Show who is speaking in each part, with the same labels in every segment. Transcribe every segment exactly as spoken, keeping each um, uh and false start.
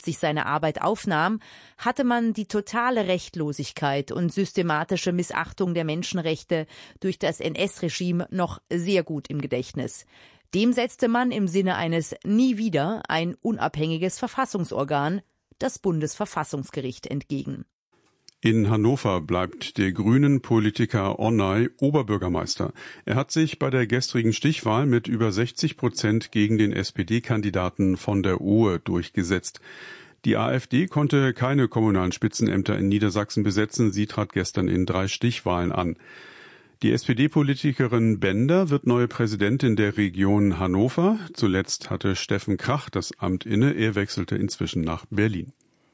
Speaker 1: neunzehnhundertfünfundsiebzig seine Arbeit aufnahm, hatte man die totale Rechtlosigkeit und systematische Missachtung der Menschenrechte durch das N S-Regime noch sehr gut im Gedächtnis. Dem setzte man im Sinne eines Nie wieder ein unabhängiges Verfassungsorgan, das Bundesverfassungsgericht, entgegen.
Speaker 2: In Hannover bleibt der Grünen-Politiker Ornay Oberbürgermeister. Er hat sich bei der gestrigen Stichwahl mit über sechzig Prozent gegen den S P D-Kandidaten von der Ohe durchgesetzt. Die AfD konnte keine kommunalen Spitzenämter in Niedersachsen besetzen. Sie trat gestern in drei Stichwahlen an. Die S P D-Politikerin Bender wird neue Präsidentin der Region Hannover. Zuletzt hatte Steffen Krach das Amt inne. Er wechselte inzwischen nach Berlin.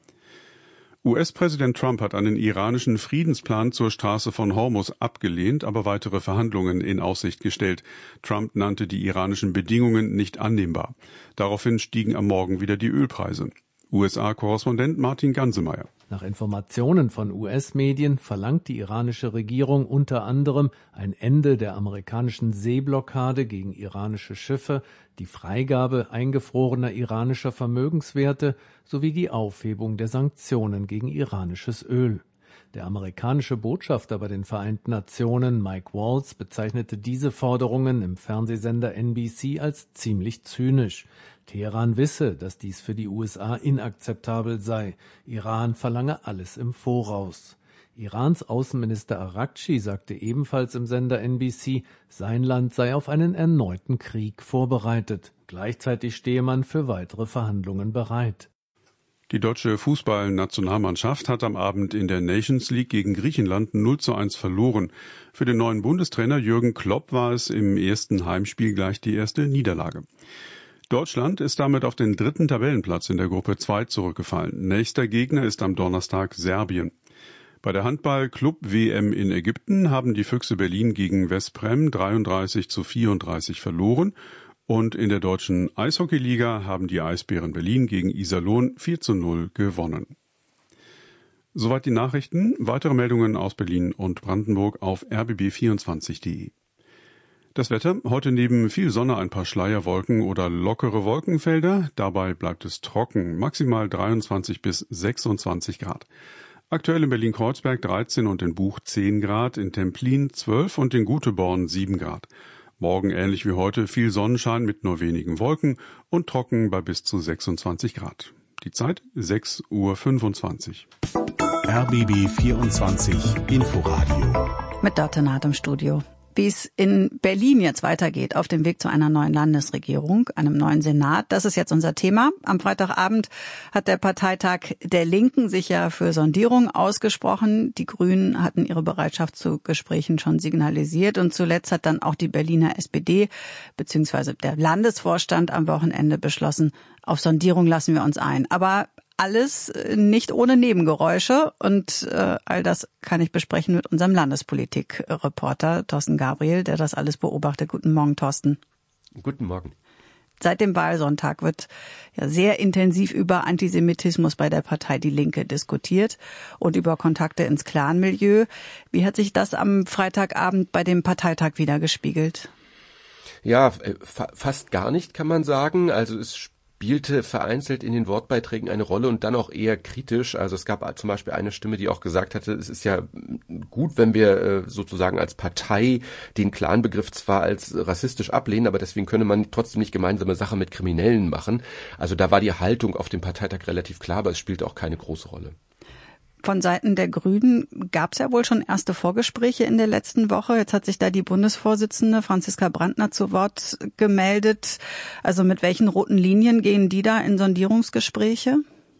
Speaker 2: U S-Präsident Trump hat einen iranischen Friedensplan zur Straße von Hormuz abgelehnt, aber weitere Verhandlungen in Aussicht gestellt. Trump nannte die iranischen Bedingungen nicht annehmbar. Daraufhin stiegen am Morgen wieder die Ölpreise. U S A-Korrespondent Martin Gansemeyer.
Speaker 3: Nach Informationen von U S-Medien verlangt die iranische Regierung unter anderem ein Ende der amerikanischen Seeblockade gegen iranische Schiffe, die Freigabe eingefrorener iranischer Vermögenswerte sowie die Aufhebung der Sanktionen gegen iranisches Öl. Der amerikanische Botschafter bei den Vereinten Nationen, Mike Waltz, bezeichnete diese Forderungen im Fernsehsender N B C als ziemlich zynisch. Teheran wisse, dass dies für die U S A inakzeptabel sei. Iran verlange alles im Voraus. Irans Außenminister Araghchi sagte ebenfalls im Sender N B C, sein Land sei auf einen erneuten Krieg vorbereitet. Gleichzeitig stehe man für weitere Verhandlungen bereit.
Speaker 2: Die deutsche Fußballnationalmannschaft hat am Abend in der Nations League gegen Griechenland null zu eins verloren. Für den neuen Bundestrainer Jürgen Klopp war es im ersten Heimspiel gleich die erste Niederlage. Deutschland ist damit auf den dritten Tabellenplatz in der Gruppe zwei zurückgefallen. Nächster Gegner ist am Donnerstag Serbien. Bei der Handball-Club-W M in Ägypten haben die Füchse Berlin gegen Veszprem dreiunddreißig zu vierunddreißig verloren. Und in der deutschen Eishockeyliga haben die Eisbären Berlin gegen Iserlohn vier zu null gewonnen. Soweit die Nachrichten. Weitere Meldungen aus Berlin und Brandenburg auf r b b vierundzwanzig punkt d e. Das Wetter, heute neben viel Sonne ein paar Schleierwolken oder lockere Wolkenfelder. Dabei bleibt es trocken, maximal dreiundzwanzig bis sechsundzwanzig Grad. Aktuell in Berlin-Kreuzberg dreizehn und in Buch zehn Grad, in Templin zwölf und in Guteborn sieben Grad. Morgen ähnlich wie heute viel Sonnenschein mit nur wenigen Wolken und trocken bei bis zu sechsundzwanzig Grad. Die Zeit sechs Uhr fünfundzwanzig.
Speaker 4: R B B vierundzwanzig Inforadio.
Speaker 5: Mit Dörte Naht im Studio. Wie es in Berlin jetzt weitergeht auf dem Weg zu einer neuen Landesregierung, einem neuen Senat, das ist jetzt unser Thema. Am Freitagabend hat der Parteitag der Linken sich ja für Sondierung ausgesprochen. Die Grünen hatten ihre Bereitschaft zu Gesprächen schon signalisiert. Und zuletzt hat dann auch die Berliner S P D bzw. der Landesvorstand am Wochenende beschlossen, auf Sondierung lassen wir uns ein. Aber alles nicht ohne Nebengeräusche und äh, all das kann ich besprechen mit unserem Landespolitik-Reporter Thorsten Gabriel, der das alles beobachtet. Guten Morgen, Thorsten.
Speaker 6: Guten Morgen.
Speaker 5: Seit dem Wahlsonntag wird ja sehr intensiv über Antisemitismus bei der Partei Die Linke diskutiert und über Kontakte ins Clanmilieu. Wie hat sich das am Freitagabend bei dem Parteitag widergespiegelt?
Speaker 6: Ja, fa- fast gar nicht, kann man sagen. Also es spielte vereinzelt in den Wortbeiträgen eine Rolle und dann auch eher kritisch. Also es gab zum Beispiel eine Stimme, die auch gesagt hatte, es ist ja gut, wenn wir sozusagen als Partei den Clan-Begriff zwar als rassistisch ablehnen, aber deswegen könne man trotzdem nicht gemeinsame Sache mit Kriminellen machen. Also da war die Haltung auf dem Parteitag relativ klar, aber es spielte auch keine große Rolle.
Speaker 5: Von Seiten der Grünen gab es ja wohl schon erste Vorgespräche in der letzten Woche. Jetzt hat sich da die Bundesvorsitzende Franziska Brandner zu Wort gemeldet. Also mit welchen roten Linien gehen die da in Sondierungsgespräche?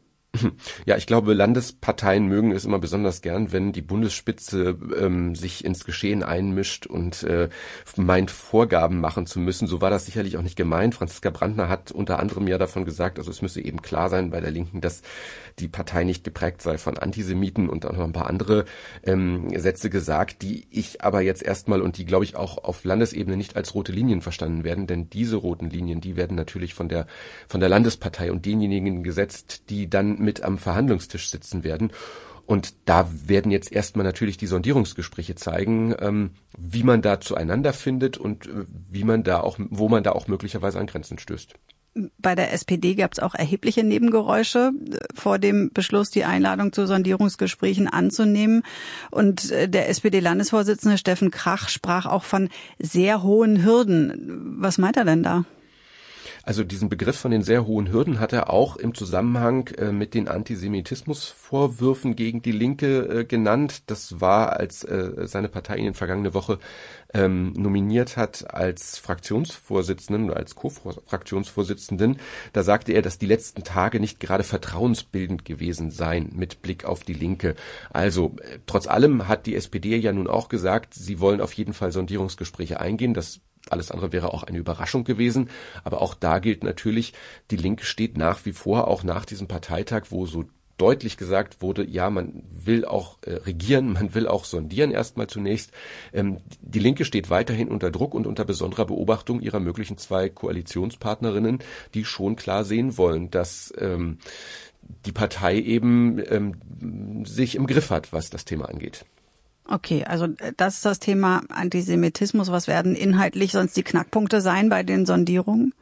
Speaker 6: Ja, ich glaube, Landesparteien mögen es immer besonders gern, wenn die Bundesspitze ähm, sich ins Geschehen einmischt und äh, meint, Vorgaben machen zu müssen. So war das sicherlich auch nicht gemeint. Franziska Brandner hat unter anderem ja davon gesagt, also es müsse eben klar sein bei der Linken, dass die Partei nicht geprägt sei von Antisemiten und auch noch ein paar andere ähm, Sätze gesagt, die ich aber jetzt erstmal und die, glaube ich, auch auf Landesebene nicht als rote Linien verstanden werden, denn diese roten Linien, die werden natürlich von der von der Landespartei und denjenigen gesetzt, die dann mit am Verhandlungstisch sitzen werden. Und da werden jetzt erstmal natürlich die Sondierungsgespräche zeigen, ähm, wie man da zueinander findet und äh, wie man da auch, wo man da auch möglicherweise an Grenzen stößt.
Speaker 5: Bei der S P D gab es auch erhebliche Nebengeräusche vor dem Beschluss, die Einladung zu Sondierungsgesprächen anzunehmen. Und der S P D-Landesvorsitzende Steffen Krach sprach auch von sehr hohen Hürden. Was meint er denn da?
Speaker 6: Also diesen Begriff von den sehr hohen Hürden hat er auch im Zusammenhang äh, mit den Antisemitismusvorwürfen gegen die Linke äh, genannt. Das war, als äh, seine Partei ihn vergangene Woche ähm, nominiert hat als Fraktionsvorsitzenden oder als Co-Fraktionsvorsitzenden. Da sagte er, dass die letzten Tage nicht gerade vertrauensbildend gewesen seien mit Blick auf die Linke. Also äh, trotz allem hat die S P D ja nun auch gesagt, sie wollen auf jeden Fall Sondierungsgespräche eingehen. Das Alles andere wäre auch eine Überraschung gewesen. Aber auch da gilt natürlich, die Linke steht nach wie vor, auch nach diesem Parteitag, wo so deutlich gesagt wurde, ja, man will auch äh, regieren, man will auch sondieren erstmal zunächst. Ähm, die Linke steht weiterhin unter Druck und unter besonderer Beobachtung ihrer möglichen zwei Koalitionspartnerinnen, die schon klar sehen wollen, dass ähm, die Partei eben ähm, sich im Griff hat, was das Thema angeht.
Speaker 5: Okay, also das ist das Thema Antisemitismus. Was werden inhaltlich sonst die Knackpunkte sein bei den Sondierungen?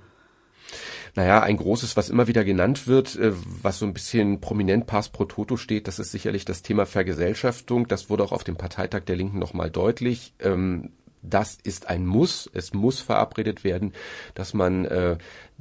Speaker 6: Naja, ein großes, was immer wieder genannt wird, was so ein bisschen prominent pars pro toto steht, das ist sicherlich das Thema Vergesellschaftung. Das wurde auch auf dem Parteitag der Linken nochmal deutlich. Das ist ein Muss. Es muss verabredet werden, dass man äh,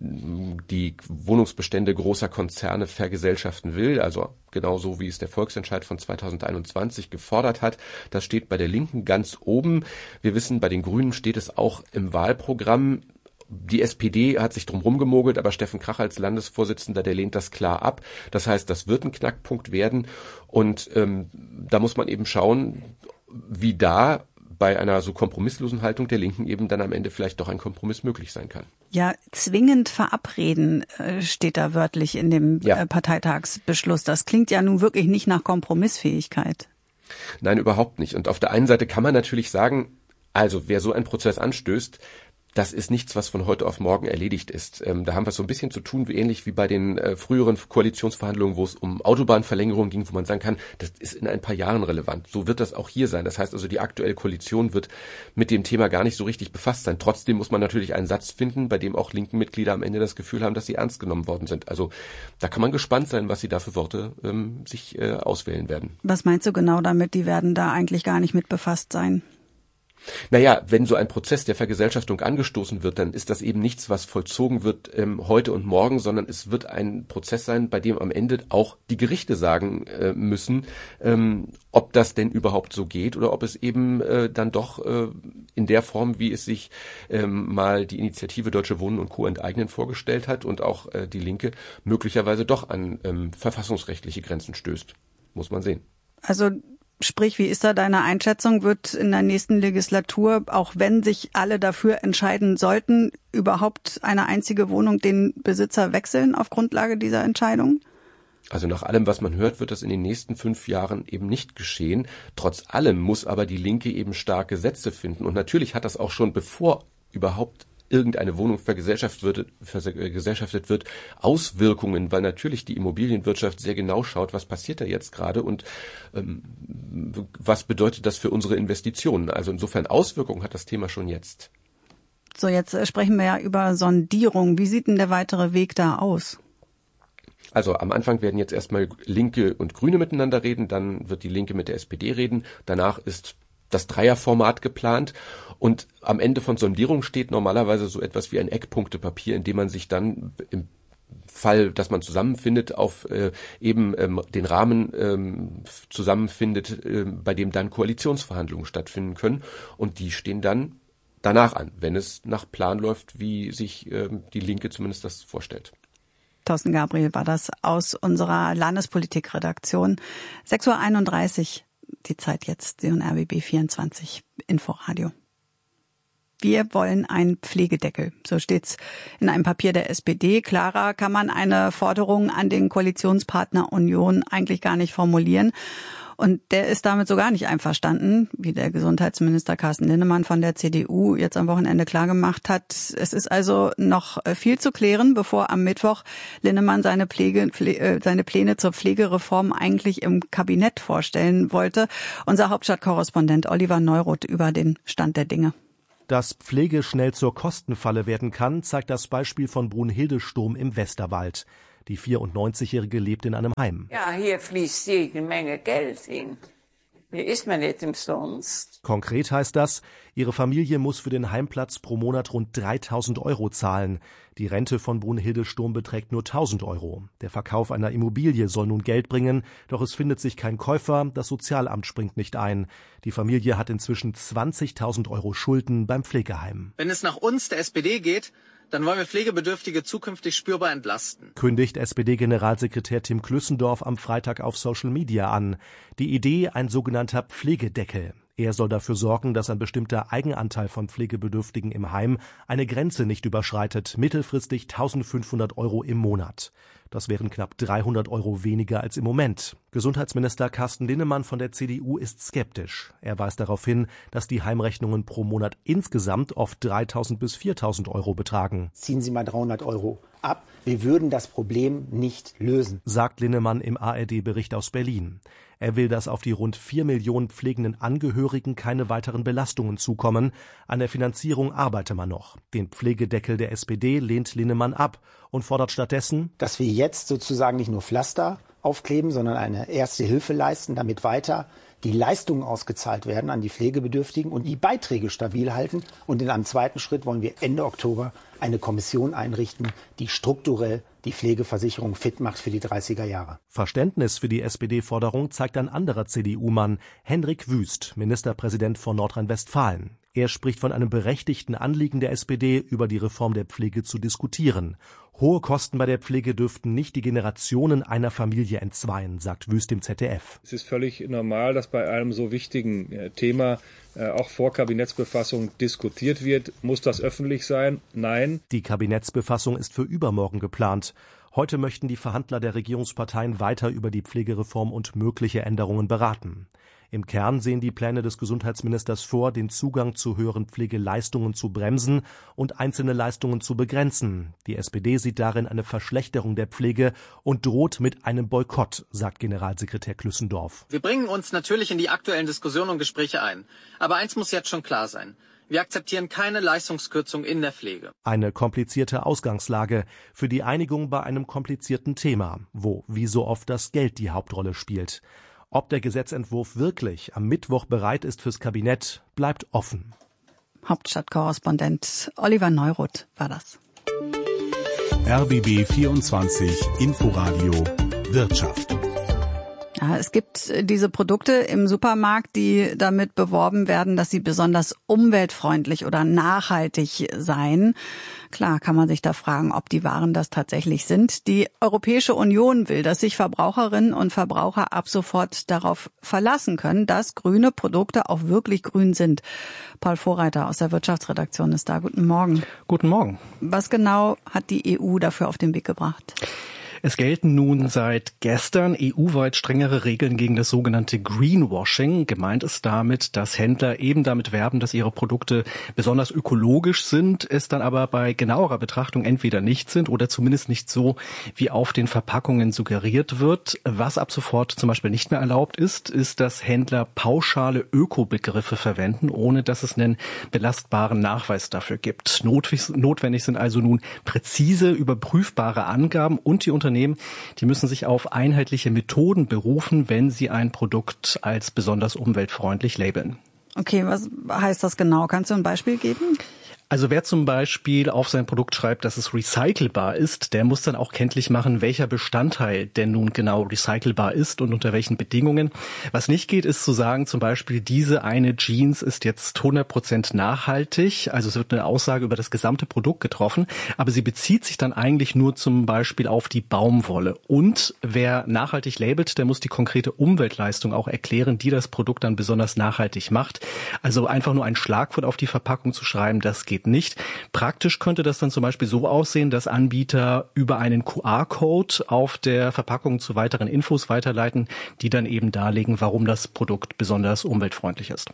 Speaker 6: die Wohnungsbestände großer Konzerne vergesellschaften will. Also genauso wie es der Volksentscheid von zweitausendeinundzwanzig gefordert hat. Das steht bei der Linken ganz oben. Wir wissen, bei den Grünen steht es auch im Wahlprogramm. Die S P D hat sich drum rumgemogelt, aber Steffen Krach als Landesvorsitzender, der lehnt das klar ab. Das heißt, das wird ein Knackpunkt werden. Und ähm, da muss man eben schauen, wie da bei einer so kompromisslosen Haltung der Linken eben dann am Ende vielleicht doch ein Kompromiss möglich sein kann.
Speaker 5: Ja, zwingend verabreden steht da wörtlich in dem ja. Parteitagsbeschluss. Das klingt ja nun wirklich nicht nach Kompromissfähigkeit.
Speaker 6: Nein, überhaupt nicht. Und auf der einen Seite kann man natürlich sagen, also wer so einen Prozess anstößt, das ist nichts, was von heute auf morgen erledigt ist. Ähm, da haben wir so ein bisschen zu tun, wie ähnlich wie bei den äh, früheren Koalitionsverhandlungen, wo es um Autobahnverlängerung ging, wo man sagen kann, das ist in ein paar Jahren relevant. So wird das auch hier sein. Das heißt also, die aktuelle Koalition wird mit dem Thema gar nicht so richtig befasst sein. Trotzdem muss man natürlich einen Satz finden, bei dem auch linken Mitglieder am Ende das Gefühl haben, dass sie ernst genommen worden sind. Also da kann man gespannt sein, was sie da für Worte ähm, sich äh, auswählen werden.
Speaker 5: Was meinst du genau damit? Die werden da eigentlich gar nicht mit befasst sein.
Speaker 6: Naja, wenn so ein Prozess der Vergesellschaftung angestoßen wird, dann ist das eben nichts, was vollzogen wird ähm, heute und morgen, sondern es wird ein Prozess sein, bei dem am Ende auch die Gerichte sagen äh, müssen, ähm, ob das denn überhaupt so geht oder ob es eben äh, dann doch äh, in der Form, wie es sich ähm, mal die Initiative Deutsche Wohnen und Co. enteignen vorgestellt hat und auch äh, die Linke möglicherweise doch an ähm, verfassungsrechtliche Grenzen stößt. Muss man sehen.
Speaker 5: Also Sprich, wie ist da deine Einschätzung? Wird in der nächsten Legislatur, auch wenn sich alle dafür entscheiden sollten, überhaupt eine einzige Wohnung den Besitzer wechseln auf Grundlage dieser Entscheidung?
Speaker 6: Also nach allem, was man hört, wird das in den nächsten fünf Jahren eben nicht geschehen. Trotz allem muss aber die Linke eben starke Sätze finden. Und natürlich hat das auch schon, bevor überhaupt irgendeine Wohnung vergesellschaftet wird, vergesellschaftet wird, Auswirkungen, weil natürlich die Immobilienwirtschaft sehr genau schaut, was passiert da jetzt gerade und ähm, was bedeutet das für unsere Investitionen. Also insofern Auswirkungen hat das Thema schon jetzt.
Speaker 5: So, jetzt sprechen wir ja über Sondierung. Wie sieht denn der weitere Weg da aus?
Speaker 6: Also am Anfang werden jetzt erstmal Linke und Grüne miteinander reden, dann wird die Linke mit der S P D reden, danach ist das Dreierformat geplant und am Ende von Sondierung steht normalerweise so etwas wie ein Eckpunktepapier, in dem man sich dann im Fall, dass man zusammenfindet, auf äh, eben ähm, den Rahmen ähm, zusammenfindet, äh, bei dem dann Koalitionsverhandlungen stattfinden können und die stehen dann danach an, wenn es nach Plan läuft, wie sich äh, die Linke zumindest das vorstellt.
Speaker 5: Thorsten Gabriel war das aus unserer Landespolitikredaktion. sechs Uhr einunddreißig. Die Zeit jetzt, Sie und R B B vierundzwanzig Inforadio. Wir wollen einen Pflegedeckel. So steht's in einem Papier der S P D. Klarer kann man eine Forderung an den Koalitionspartner Union eigentlich gar nicht formulieren. Und der ist damit so gar nicht einverstanden, wie der Gesundheitsminister Carsten Linnemann von der C D U jetzt am Wochenende klargemacht hat. Es ist also noch viel zu klären, bevor am Mittwoch Linnemann seine, Pflege, Pflege, seine Pläne zur Pflegereform eigentlich im Kabinett vorstellen wollte. Unser Hauptstadtkorrespondent Oliver Neuroth über den Stand der Dinge.
Speaker 7: Dass Pflege schnell zur Kostenfalle werden kann, zeigt das Beispiel von Brunhilde Sturm im Westerwald. Die vierundneunzigjährige lebt in einem Heim.
Speaker 8: Ja, hier fließt jede Menge Geld hin. Hier ist man nicht umsonst.
Speaker 7: Konkret heißt das, ihre Familie muss für den Heimplatz pro Monat rund dreitausend Euro zahlen. Die Rente von Brunhilde Sturm beträgt nur tausend Euro. Der Verkauf einer Immobilie soll nun Geld bringen, doch es findet sich kein Käufer, das Sozialamt springt nicht ein. Die Familie hat inzwischen zwanzigtausend Euro Schulden beim Pflegeheim.
Speaker 9: Wenn es nach uns, der S P D, geht, dann wollen wir Pflegebedürftige zukünftig spürbar entlasten.
Speaker 7: Kündigt S P D-Generalsekretär Tim Klüssendorf am Freitag auf Social Media an. Die Idee, ein sogenannter Pflegedeckel. Er soll dafür sorgen, dass ein bestimmter Eigenanteil von Pflegebedürftigen im Heim eine Grenze nicht überschreitet, mittelfristig eintausendfünfhundert Euro im Monat. Das wären knapp dreihundert Euro weniger als im Moment. Gesundheitsminister Carsten Linnemann von der C D U ist skeptisch. Er weist darauf hin, dass die Heimrechnungen pro Monat insgesamt oft dreitausend bis viertausend Euro betragen.
Speaker 10: Ziehen Sie mal dreihundert Euro ab. Wir würden das Problem nicht lösen,
Speaker 7: sagt Linnemann im A R D-Bericht aus Berlin. Er will, dass auf die rund vier Millionen pflegenden Angehörigen keine weiteren Belastungen zukommen. An der Finanzierung arbeite man noch. Den Pflegedeckel der S P D lehnt Linnemann ab und fordert stattdessen,
Speaker 10: dass wir jetzt sozusagen nicht nur Pflaster aufkleben, sondern eine erste Hilfe leisten, damit weiter die Leistungen ausgezahlt werden an die Pflegebedürftigen und die Beiträge stabil halten. Und in einem zweiten Schritt wollen wir Ende Oktober eine Kommission einrichten, die strukturell die Pflegeversicherung fit macht für die dreißiger Jahre.
Speaker 7: Verständnis für die S P D-Forderung zeigt ein anderer C D U-Mann, Hendrik Wüst, Ministerpräsident von Nordrhein-Westfalen. Er spricht von einem berechtigten Anliegen der S P D, über die Reform der Pflege zu diskutieren. Hohe Kosten bei der Pflege dürften nicht die Generationen einer Familie entzweien, sagt Wüst im Z D F.
Speaker 11: Es ist völlig normal, dass bei einem so wichtigen Thema auch vor Kabinettsbefassung diskutiert wird. Muss das öffentlich sein? Nein.
Speaker 7: Die Kabinettsbefassung ist für übermorgen geplant. Heute möchten die Verhandler der Regierungsparteien weiter über die Pflegereform und mögliche Änderungen beraten. Im Kern sehen die Pläne des Gesundheitsministers vor, den Zugang zu höheren Pflegeleistungen zu bremsen und einzelne Leistungen zu begrenzen. Die S P D sieht darin eine Verschlechterung der Pflege und droht mit einem Boykott, sagt Generalsekretär Klüssendorf.
Speaker 9: Wir bringen uns natürlich in die aktuellen Diskussionen und Gespräche ein. Aber eins muss jetzt schon klar sein. Wir akzeptieren keine Leistungskürzung in der Pflege.
Speaker 7: Eine komplizierte Ausgangslage für die Einigung bei einem komplizierten Thema, wo wie so oft das Geld die Hauptrolle spielt. Ob der Gesetzentwurf wirklich am Mittwoch bereit ist fürs Kabinett, bleibt offen.
Speaker 5: Hauptstadtkorrespondent Oliver Neuroth war das.
Speaker 4: R B B vierundzwanzig Inforadio Wirtschaft.
Speaker 5: Ja, es gibt diese Produkte im Supermarkt, die damit beworben werden, dass sie besonders umweltfreundlich oder nachhaltig seien. Klar kann man sich da fragen, ob die Waren das tatsächlich sind. Die Europäische Union will, dass sich Verbraucherinnen und Verbraucher ab sofort darauf verlassen können, dass grüne Produkte auch wirklich grün sind. Paul Vorreiter aus der Wirtschaftsredaktion ist da. Guten Morgen.
Speaker 12: Guten Morgen.
Speaker 5: Was genau hat die E U dafür auf den Weg gebracht?
Speaker 12: Es gelten nun seit gestern E U-weit strengere Regeln gegen das sogenannte Greenwashing. Gemeint ist damit, dass Händler eben damit werben, dass ihre Produkte besonders ökologisch sind, es dann aber bei genauerer Betrachtung entweder nicht sind oder zumindest nicht so, wie auf den Verpackungen suggeriert wird. Was ab sofort zum Beispiel nicht mehr erlaubt ist, ist, dass Händler pauschale Ökobegriffe verwenden, ohne dass es einen belastbaren Nachweis dafür gibt. Notwendig sind also nun präzise, überprüfbare Angaben und die Unternehmen, die müssen sich auf einheitliche Methoden berufen, wenn sie ein Produkt als besonders umweltfreundlich labeln.
Speaker 5: Okay, was heißt das genau? Kannst du ein Beispiel geben?
Speaker 12: Also wer zum Beispiel auf sein Produkt schreibt, dass es recycelbar ist, der muss dann auch kenntlich machen, welcher Bestandteil denn nun genau recycelbar ist und unter welchen Bedingungen. Was nicht geht, ist zu sagen, zum Beispiel, diese eine Jeans ist jetzt hundert Prozent nachhaltig. Also es wird eine Aussage über das gesamte Produkt getroffen, aber sie bezieht sich dann eigentlich nur zum Beispiel auf die Baumwolle. Und wer nachhaltig labelt, der muss die konkrete Umweltleistung auch erklären, die das Produkt dann besonders nachhaltig macht. Also einfach nur ein Schlagwort auf die Verpackung zu schreiben, das geht nicht. Praktisch könnte das dann zum Beispiel so aussehen, dass Anbieter über einen Q R-Code auf der Verpackung zu weiteren Infos weiterleiten, die dann eben darlegen, warum das Produkt besonders umweltfreundlich ist.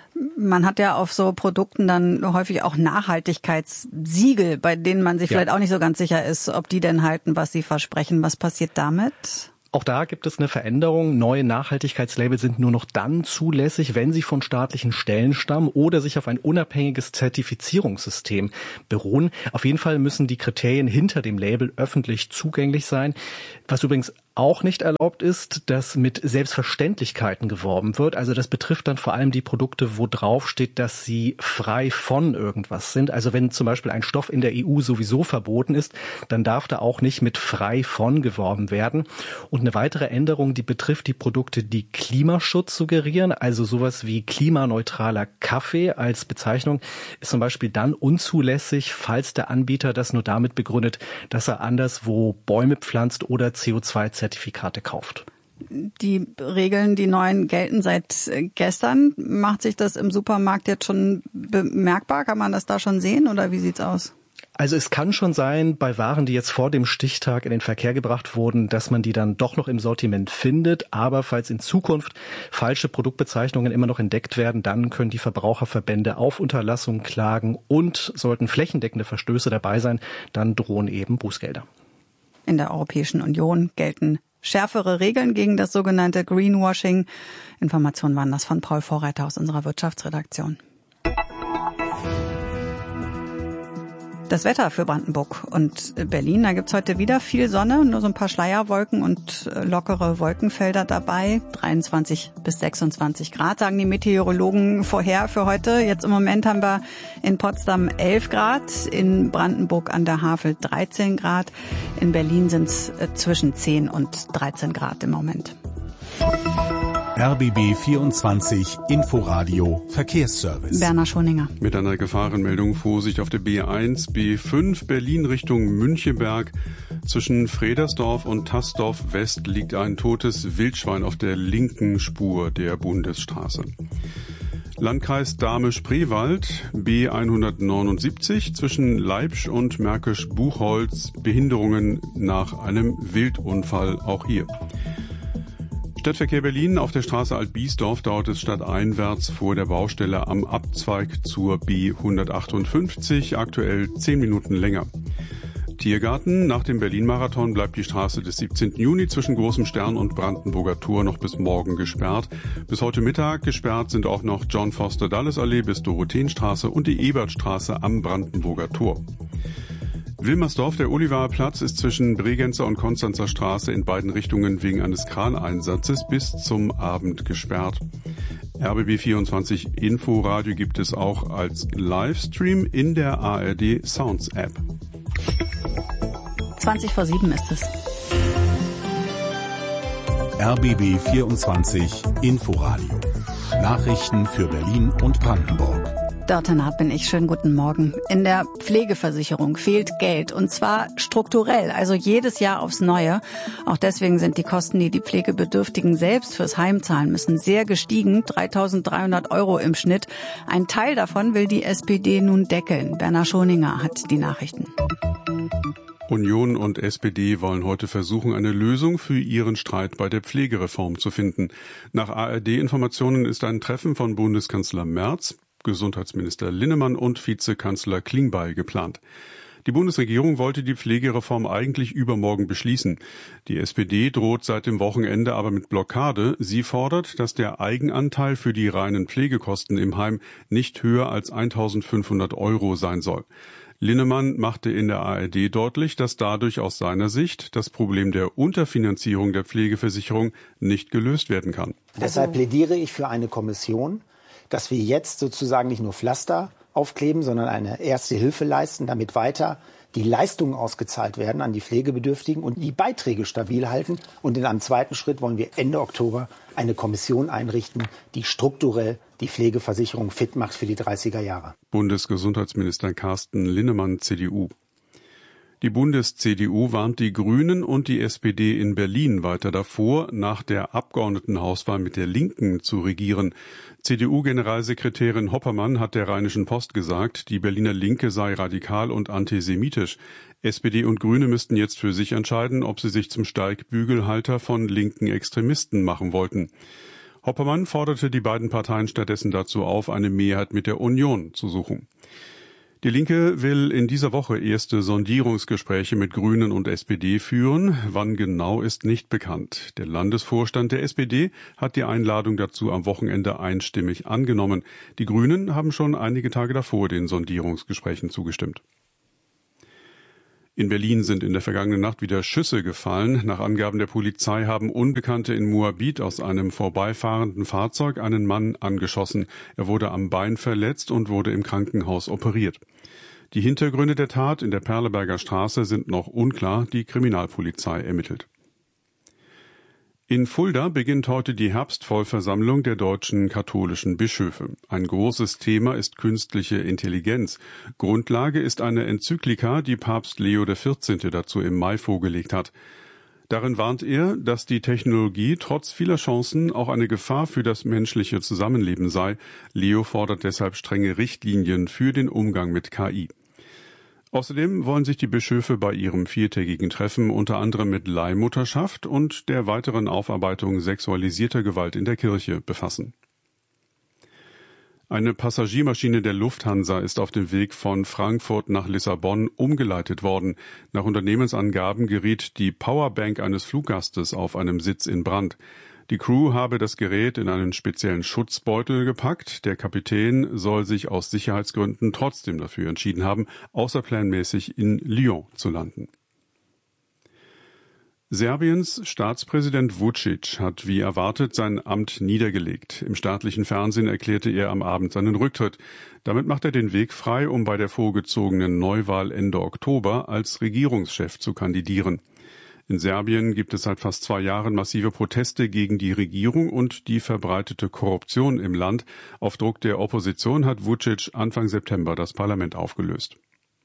Speaker 5: Man hat ja auf so Produkten dann häufig auch Nachhaltigkeitssiegel, bei denen man sich ja. vielleicht auch nicht so ganz sicher ist, ob die denn halten, was sie versprechen. Was passiert damit?
Speaker 12: Auch da gibt es eine Veränderung. Neue Nachhaltigkeitslabel sind nur noch dann zulässig, wenn sie von staatlichen Stellen stammen oder sich auf ein unabhängiges Zertifizierungssystem beruhen. Auf jeden Fall müssen die Kriterien hinter dem Label öffentlich zugänglich sein. Was übrigens auch nicht erlaubt ist, dass mit Selbstverständlichkeiten geworben wird. Also das betrifft dann vor allem die Produkte, wo drauf steht, dass sie frei von irgendwas sind. Also wenn zum Beispiel ein Stoff in der E U sowieso verboten ist, dann darf da auch nicht mit frei von geworben werden. Und eine weitere Änderung, die betrifft die Produkte, die Klimaschutz suggerieren. Also sowas wie klimaneutraler Kaffee als Bezeichnung ist zum Beispiel dann unzulässig, falls der Anbieter das nur damit begründet, dass er anderswo Bäume pflanzt oder C O zwei Zertifikate kauft.
Speaker 5: Die Regeln, die neuen, gelten seit gestern. Macht sich das im Supermarkt jetzt schon bemerkbar? Kann man das da schon sehen oder wie sieht's aus?
Speaker 12: Also es kann schon sein, bei Waren, die jetzt vor dem Stichtag in den Verkehr gebracht wurden, dass man die dann doch noch im Sortiment findet. Aber falls in Zukunft falsche Produktbezeichnungen immer noch entdeckt werden, dann können die Verbraucherverbände auf Unterlassung klagen und sollten flächendeckende Verstöße dabei sein, dann drohen eben Bußgelder.
Speaker 5: In der Europäischen Union gelten schärfere Regeln gegen das sogenannte Greenwashing. Informationen waren das von Paul Vorreiter aus unserer Wirtschaftsredaktion. Das Wetter für Brandenburg und Berlin, da gibt's heute wieder viel Sonne, nur so ein paar Schleierwolken und lockere Wolkenfelder dabei. dreiundzwanzig bis sechsundzwanzig Grad, sagen die Meteorologen vorher für heute. Jetzt im Moment haben wir in Potsdam elf Grad, in Brandenburg an der Havel dreizehn Grad. In Berlin sind's zwischen zehn und dreizehn Grad im Moment.
Speaker 4: R B B vierundzwanzig Inforadio Verkehrsservice.
Speaker 5: Berner Schoninger.
Speaker 2: Mit einer Gefahrenmeldung Vorsicht auf der B eins, B fünf Berlin Richtung Müncheberg. Zwischen Fredersdorf und Tassdorf West liegt ein totes Wildschwein auf der linken Spur der Bundesstraße. Landkreis Dahme-Spreewald, B hundertneunundsiebzig, zwischen Leipzig und Märkisch-Buchholz, Behinderungen nach einem Wildunfall auch hier. Stadtverkehr Berlin auf der Straße Alt-Biesdorf dauert es stadteinwärts vor der Baustelle am Abzweig zur B hundertachtundfünfzig, aktuell zehn Minuten länger. Tiergarten, nach dem Berlin-Marathon bleibt die Straße des siebzehnten Juni zwischen Großem Stern und Brandenburger Tor noch bis morgen gesperrt. Bis heute Mittag gesperrt sind auch noch John Foster Dulles Allee bis Dorotheenstraße und die Ebertstraße am Brandenburger Tor. Wilmersdorf, der Olivarplatz, ist zwischen Bregenzer und Konstanzer Straße in beiden Richtungen wegen eines Kraneinsatzes bis zum Abend gesperrt. R B B vierundzwanzig Inforadio gibt es auch als Livestream in der A R D Sounds App.
Speaker 5: zwanzig vor sieben ist es.
Speaker 4: R B B vierundzwanzig Inforadio. Nachrichten für Berlin und Brandenburg.
Speaker 5: Dörte Naht bin ich. Schönen guten Morgen. In der Pflegeversicherung fehlt Geld und zwar strukturell, also jedes Jahr aufs Neue. Auch deswegen sind die Kosten, die die Pflegebedürftigen selbst fürs Heim zahlen müssen, sehr gestiegen. dreitausenddreihundert Euro im Schnitt. Ein Teil davon will die S P D nun deckeln. Berner Schoninger hat die Nachrichten.
Speaker 2: Union und S P D wollen heute versuchen, eine Lösung für ihren Streit bei der Pflegereform zu finden. Nach A R D-Informationen ist ein Treffen von Bundeskanzler Merz, Gesundheitsminister Linnemann und Vizekanzler Klingbeil geplant. Die Bundesregierung wollte die Pflegereform eigentlich übermorgen beschließen. Die S P D droht seit dem Wochenende aber mit Blockade. Sie fordert, dass der Eigenanteil für die reinen Pflegekosten im Heim nicht höher als eintausendfünfhundert Euro sein soll. Linnemann machte in der A R D deutlich, dass dadurch aus seiner Sicht das Problem der Unterfinanzierung der Pflegeversicherung nicht gelöst werden kann.
Speaker 10: Deshalb plädiere ich für eine Kommission, dass wir jetzt sozusagen nicht nur Pflaster aufkleben, sondern eine erste Hilfe leisten, damit weiter die Leistungen ausgezahlt werden an die Pflegebedürftigen und die Beiträge stabil halten. Und in einem zweiten Schritt wollen wir Ende Oktober eine Kommission einrichten, die strukturell die Pflegeversicherung fit macht für die dreißiger Jahre.
Speaker 2: Bundesgesundheitsminister Carsten Linnemann, C D U. Die Bundes-C D U warnt die Grünen und die S P D in Berlin weiter davor, nach der Abgeordnetenhauswahl mit der Linken zu regieren. C D U-Generalsekretärin Hoppermann hat der Rheinischen Post gesagt, die Berliner Linke sei radikal und antisemitisch. S P D und Grüne müssten jetzt für sich entscheiden, ob sie sich zum Steigbügelhalter von linken Extremisten machen wollten. Hoppermann forderte die beiden Parteien stattdessen dazu auf, eine Mehrheit mit der Union zu suchen. Die Linke will in dieser Woche erste Sondierungsgespräche mit Grünen und S P D führen. Wann genau ist nicht bekannt. Der Landesvorstand der S P D hat die Einladung dazu am Wochenende einstimmig angenommen. Die Grünen haben schon einige Tage davor den Sondierungsgesprächen zugestimmt. In Berlin sind in der vergangenen Nacht wieder Schüsse gefallen. Nach Angaben der Polizei haben Unbekannte in Moabit aus einem vorbeifahrenden Fahrzeug einen Mann angeschossen. Er wurde am Bein verletzt und wurde im Krankenhaus operiert. Die Hintergründe der Tat in der Perleberger Straße sind noch unklar. Die Kriminalpolizei ermittelt. In Fulda beginnt heute die Herbstvollversammlung der deutschen katholischen Bischöfe. Ein großes Thema ist künstliche Intelligenz. Grundlage ist eine Enzyklika, die Papst Leo der vierzehnte dazu im Mai vorgelegt hat. Darin warnt er, dass die Technologie trotz vieler Chancen auch eine Gefahr für das menschliche Zusammenleben sei. Leo fordert deshalb strenge Richtlinien für den Umgang mit K I. Außerdem wollen sich die Bischöfe bei ihrem viertägigen Treffen unter anderem mit Leihmutterschaft und der weiteren Aufarbeitung sexualisierter Gewalt in der Kirche befassen. Eine Passagiermaschine der Lufthansa ist auf dem Weg von Frankfurt nach Lissabon umgeleitet worden. Nach Unternehmensangaben geriet die Powerbank eines Fluggastes auf einem Sitz in Brand. Die Crew habe das Gerät in einen speziellen Schutzbeutel gepackt. Der Kapitän soll sich aus Sicherheitsgründen trotzdem dafür entschieden haben, außerplanmäßig in Lyon zu landen. Serbiens Staatspräsident Vučić hat wie erwartet sein Amt niedergelegt. Im staatlichen Fernsehen erklärte er am Abend seinen Rücktritt. Damit macht er den Weg frei, um bei der vorgezogenen Neuwahl Ende Oktober als Regierungschef zu kandidieren. In Serbien gibt es seit fast zwei Jahren massive Proteste gegen die Regierung und die verbreitete Korruption im Land. Auf Druck der Opposition hat Vučić Anfang September das Parlament aufgelöst.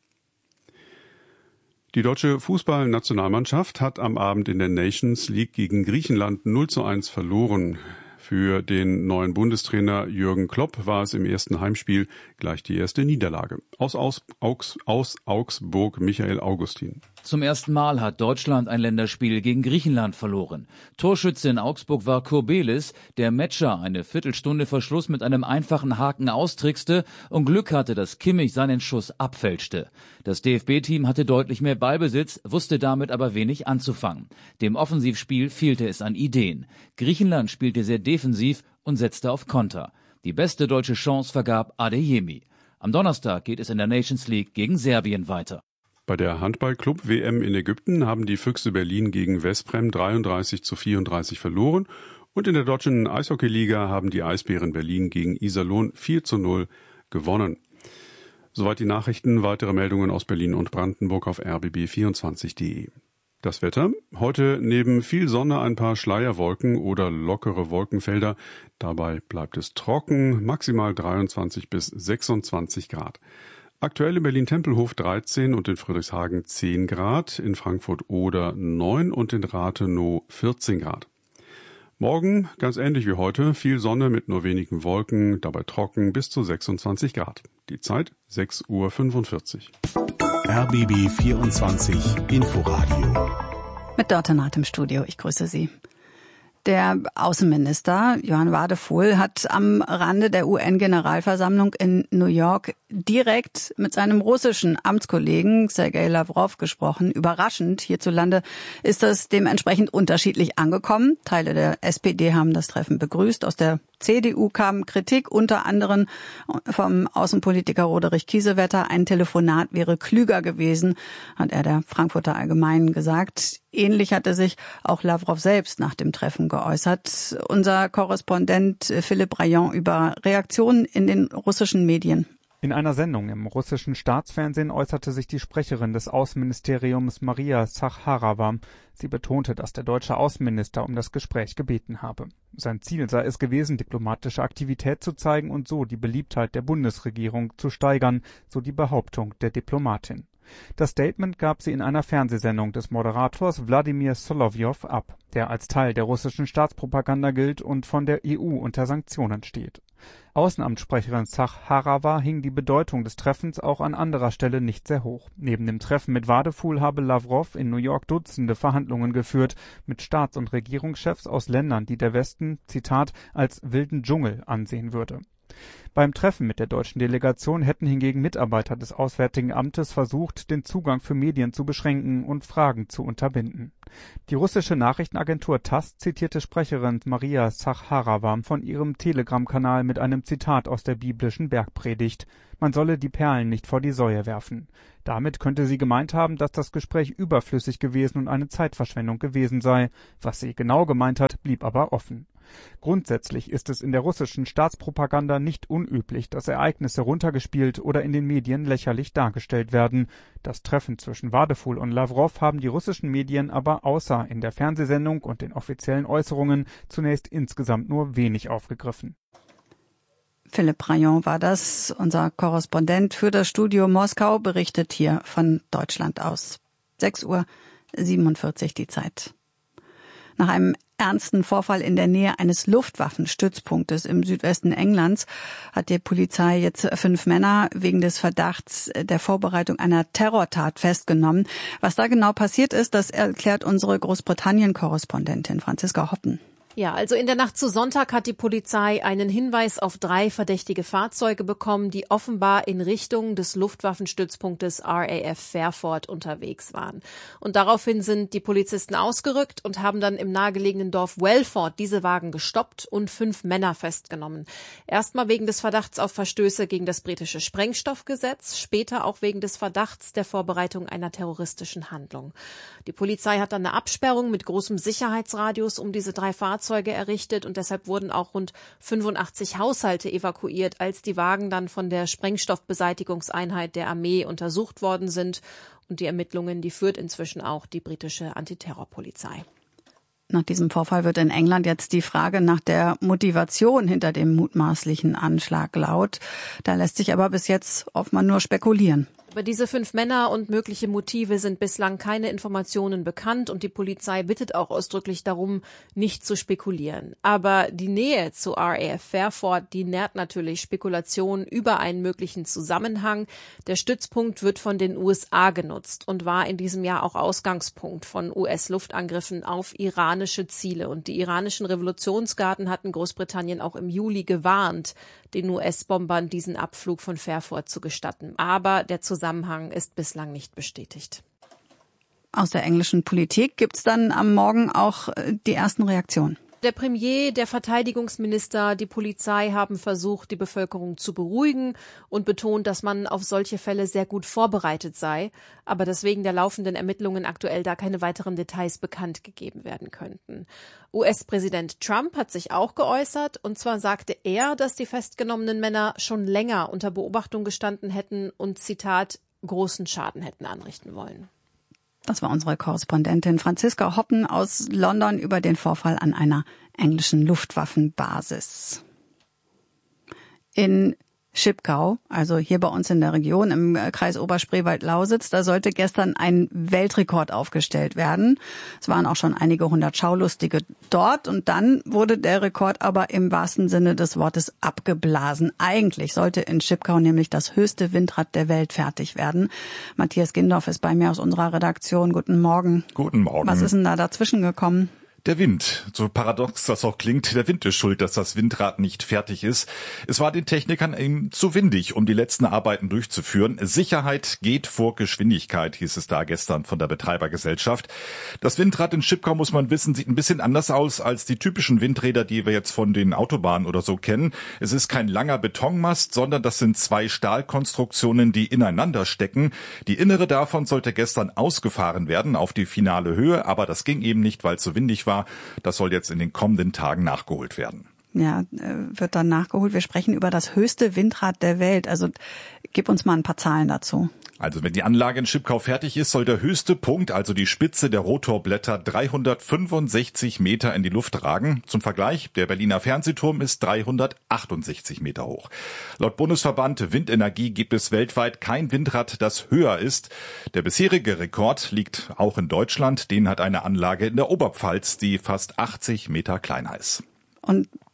Speaker 2: Die deutsche Fußballnationalmannschaft hat am Abend in der Nations League gegen Griechenland null zu eins verloren. Für den neuen Bundestrainer Jürgen Klopp war es im ersten Heimspiel gleich die erste Niederlage. Aus, aus, aus, aus Augsburg Michael Augustin.
Speaker 13: Zum ersten Mal hat Deutschland ein Länderspiel gegen Griechenland verloren. Torschütze in Augsburg war Kurbelis, der Metscher eine Viertelstunde vor Schluss mit einem einfachen Haken austrickste und Glück hatte, dass Kimmich seinen Schuss abfälschte. Das D F B-Team hatte deutlich mehr Ballbesitz, wusste damit aber wenig anzufangen. Dem Offensivspiel fehlte es an Ideen. Griechenland spielte sehr defensiv und setzte auf Konter. Die beste deutsche Chance vergab Adeyemi. Am Donnerstag geht es in der Nations League gegen Serbien weiter.
Speaker 2: Bei der Handball-Club-W M in Ägypten haben die Füchse Berlin gegen Westbrem dreiunddreißig zu vierunddreißig verloren und in der deutschen Eishockeyliga haben die Eisbären Berlin gegen Iserlohn vier zu null gewonnen. Soweit die Nachrichten, weitere Meldungen aus Berlin und Brandenburg auf r b b vierundzwanzig punkt d e. Das Wetter, heute neben viel Sonne ein paar Schleierwolken oder lockere Wolkenfelder. Dabei bleibt es trocken, maximal dreiundzwanzig bis sechsundzwanzig Grad. Aktuell in Berlin-Tempelhof dreizehn und in Friedrichshagen zehn Grad, in Frankfurt-Oder neun und in Rathenow vierzehn Grad. Morgen, ganz ähnlich wie heute, viel Sonne mit nur wenigen Wolken, dabei trocken bis zu sechsundzwanzig Grad. Die Zeit sechs Uhr fünfundvierzig.
Speaker 4: R B B vierundzwanzig Inforadio.
Speaker 5: Mit Dörte Naht im Studio, ich grüße Sie. Der Außenminister Johann Wadephul hat am Rande der U N-Generalversammlung in New York direkt mit seinem russischen Amtskollegen Sergei Lavrov gesprochen. Überraschend hierzulande ist das dementsprechend unterschiedlich angekommen. Teile der S P D haben das Treffen begrüßt. Aus der C D U kam Kritik, unter anderem vom Außenpolitiker Roderich Kiesewetter. Ein Telefonat wäre klüger gewesen, hat er der Frankfurter Allgemeinen gesagt. Ähnlich hatte sich auch Lavrov selbst nach dem Treffen geäußert. Unser Korrespondent Philipp Rayon über Reaktionen in den russischen Medien.
Speaker 14: In einer Sendung im russischen Staatsfernsehen äußerte sich die Sprecherin des Außenministeriums Maria Zacharowa. Sie betonte, dass der deutsche Außenminister um das Gespräch gebeten habe. Sein Ziel sei es gewesen, diplomatische Aktivität zu zeigen und so die Beliebtheit der Bundesregierung zu steigern, so die Behauptung der Diplomatin. Das Statement gab sie in einer Fernsehsendung des Moderators Wladimir Solowjow ab, der als Teil der russischen Staatspropaganda gilt und von der E U unter Sanktionen steht. Außenamtssprecherin Zacharowa hing die Bedeutung des Treffens auch an anderer Stelle nicht sehr hoch. Neben dem Treffen mit Wadephul habe Lavrov in New York Dutzende Verhandlungen geführt mit Staats- und Regierungschefs aus Ländern, die der Westen, Zitat, als wilden Dschungel ansehen würde. Beim Treffen mit der deutschen Delegation hätten hingegen Mitarbeiter des Auswärtigen Amtes versucht, den Zugang für Medien zu beschränken und Fragen zu unterbinden. Die russische Nachrichtenagentur TASS zitierte Sprecherin Maria Zakharova von ihrem Telegram-Kanal mit einem Zitat aus der biblischen Bergpredigt. Man solle die Perlen nicht vor die Säue werfen. Damit könnte sie gemeint haben, dass das Gespräch überflüssig gewesen und eine Zeitverschwendung gewesen sei. Was sie genau gemeint hat, blieb aber offen. Grundsätzlich ist es in der russischen Staatspropaganda nicht unüblich, dass Ereignisse runtergespielt oder in den Medien lächerlich dargestellt werden. Das Treffen zwischen Wadefuhl und Lawrow haben die russischen Medien aber außer in der Fernsehsendung und den offiziellen Äußerungen zunächst insgesamt nur wenig aufgegriffen.
Speaker 5: Philipp Rayon war das, unser Korrespondent für das Studio Moskau, berichtet hier von Deutschland aus. sechs Uhr siebenundvierzig die Zeit. Nach einem ernsten Vorfall in der Nähe eines Luftwaffenstützpunktes im Südwesten Englands hat die Polizei jetzt fünf Männer wegen des Verdachts der Vorbereitung einer Terrortat festgenommen. Was da genau passiert ist, das erklärt unsere Großbritannien-Korrespondentin Franziska Hoppen.
Speaker 15: Ja, also in der Nacht zu Sonntag hat die Polizei einen Hinweis auf drei verdächtige Fahrzeuge bekommen, die offenbar in Richtung des Luftwaffenstützpunktes R A F Fairford unterwegs waren. Und daraufhin sind die Polizisten ausgerückt und haben dann im nahegelegenen Dorf Welford diese Wagen gestoppt und fünf Männer festgenommen. Erstmal wegen des Verdachts auf Verstöße gegen das britische Sprengstoffgesetz, später auch wegen des Verdachts der Vorbereitung einer terroristischen Handlung. Die Polizei hat dann eine Absperrung mit großem Sicherheitsradius um diese drei Fahrzeuge errichtet und deshalb wurden auch rund fünfundachtzig Haushalte evakuiert, als die Wagen dann von der Sprengstoffbeseitigungseinheit der Armee untersucht worden sind. Und die Ermittlungen, die führt inzwischen auch die britische Antiterrorpolizei.
Speaker 5: Nach diesem Vorfall wird in England jetzt die Frage nach der Motivation hinter dem mutmaßlichen Anschlag laut. Da lässt sich aber bis jetzt offenbar nur spekulieren.
Speaker 15: Über diese fünf Männer und mögliche Motive sind bislang keine Informationen bekannt und die Polizei bittet auch ausdrücklich darum, nicht zu spekulieren. Aber die Nähe zu R A F Fairford, die nährt natürlich Spekulationen über einen möglichen Zusammenhang. Der Stützpunkt wird von den U S A genutzt und war in diesem Jahr auch Ausgangspunkt von U S-Luftangriffen auf iranische Ziele. Und die iranischen Revolutionsgarden hatten Großbritannien auch im Juli gewarnt, den U S-Bombern diesen Abflug von Fairford zu gestatten. Aber der Zusammenhang ist bislang nicht bestätigt.
Speaker 5: Aus der englischen Politik gibt's dann am Morgen auch die ersten Reaktionen.
Speaker 15: Der Premier, der Verteidigungsminister, die Polizei haben versucht, die Bevölkerung zu beruhigen und betont, dass man auf solche Fälle sehr gut vorbereitet sei, aber dass wegen der laufenden Ermittlungen aktuell da keine weiteren Details bekannt gegeben werden könnten. U S-Präsident Trump hat sich auch geäußert, und zwar sagte er, dass die festgenommenen Männer schon länger unter Beobachtung gestanden hätten und, Zitat, großen Schaden hätten anrichten wollen.
Speaker 5: Das war unsere Korrespondentin Franziska Hoppen aus London über den Vorfall an einer englischen Luftwaffenbasis. In Schipkau, also hier bei uns in der Region im Kreis Oberspreewald-Lausitz, da sollte gestern ein Weltrekord aufgestellt werden. Es waren auch schon einige hundert Schaulustige dort und dann wurde der Rekord aber im wahrsten Sinne des Wortes abgeblasen. Eigentlich sollte in Schipkau nämlich das höchste Windrad der Welt fertig werden. Matthias Gindorf ist bei mir aus unserer Redaktion. Guten Morgen.
Speaker 16: Guten Morgen.
Speaker 5: Was ist denn da dazwischen gekommen?
Speaker 16: Der Wind. So paradox das auch klingt, der Wind ist schuld, dass das Windrad nicht fertig ist. Es war den Technikern eben zu windig, um die letzten Arbeiten durchzuführen. Sicherheit geht vor Geschwindigkeit, hieß es da gestern von der Betreibergesellschaft. Das Windrad in Schipkau, muss man wissen, sieht ein bisschen anders aus als die typischen Windräder, die wir jetzt von den Autobahnen oder so kennen. Es ist kein langer Betonmast, sondern das sind zwei Stahlkonstruktionen, die ineinander stecken. Die innere davon sollte gestern ausgefahren werden auf die finale Höhe, aber das ging eben nicht, weil es so windig war. Das soll jetzt in den kommenden Tagen nachgeholt werden.
Speaker 5: Ja, wird dann nachgeholt. Wir sprechen über das höchste Windrad der Welt. Also gib uns mal ein paar Zahlen dazu.
Speaker 16: Also wenn die Anlage in Schipkau fertig ist, soll der höchste Punkt, also die Spitze der Rotorblätter, dreihundertfünfundsechzig Meter in die Luft ragen. Zum Vergleich, der Berliner Fernsehturm ist dreihundertachtundsechzig Meter hoch. Laut Bundesverband Windenergie gibt es weltweit kein Windrad, das höher ist. Der bisherige Rekord liegt auch in Deutschland. Den hat eine Anlage in der Oberpfalz, die fast achtzig Meter kleiner ist.
Speaker 5: Und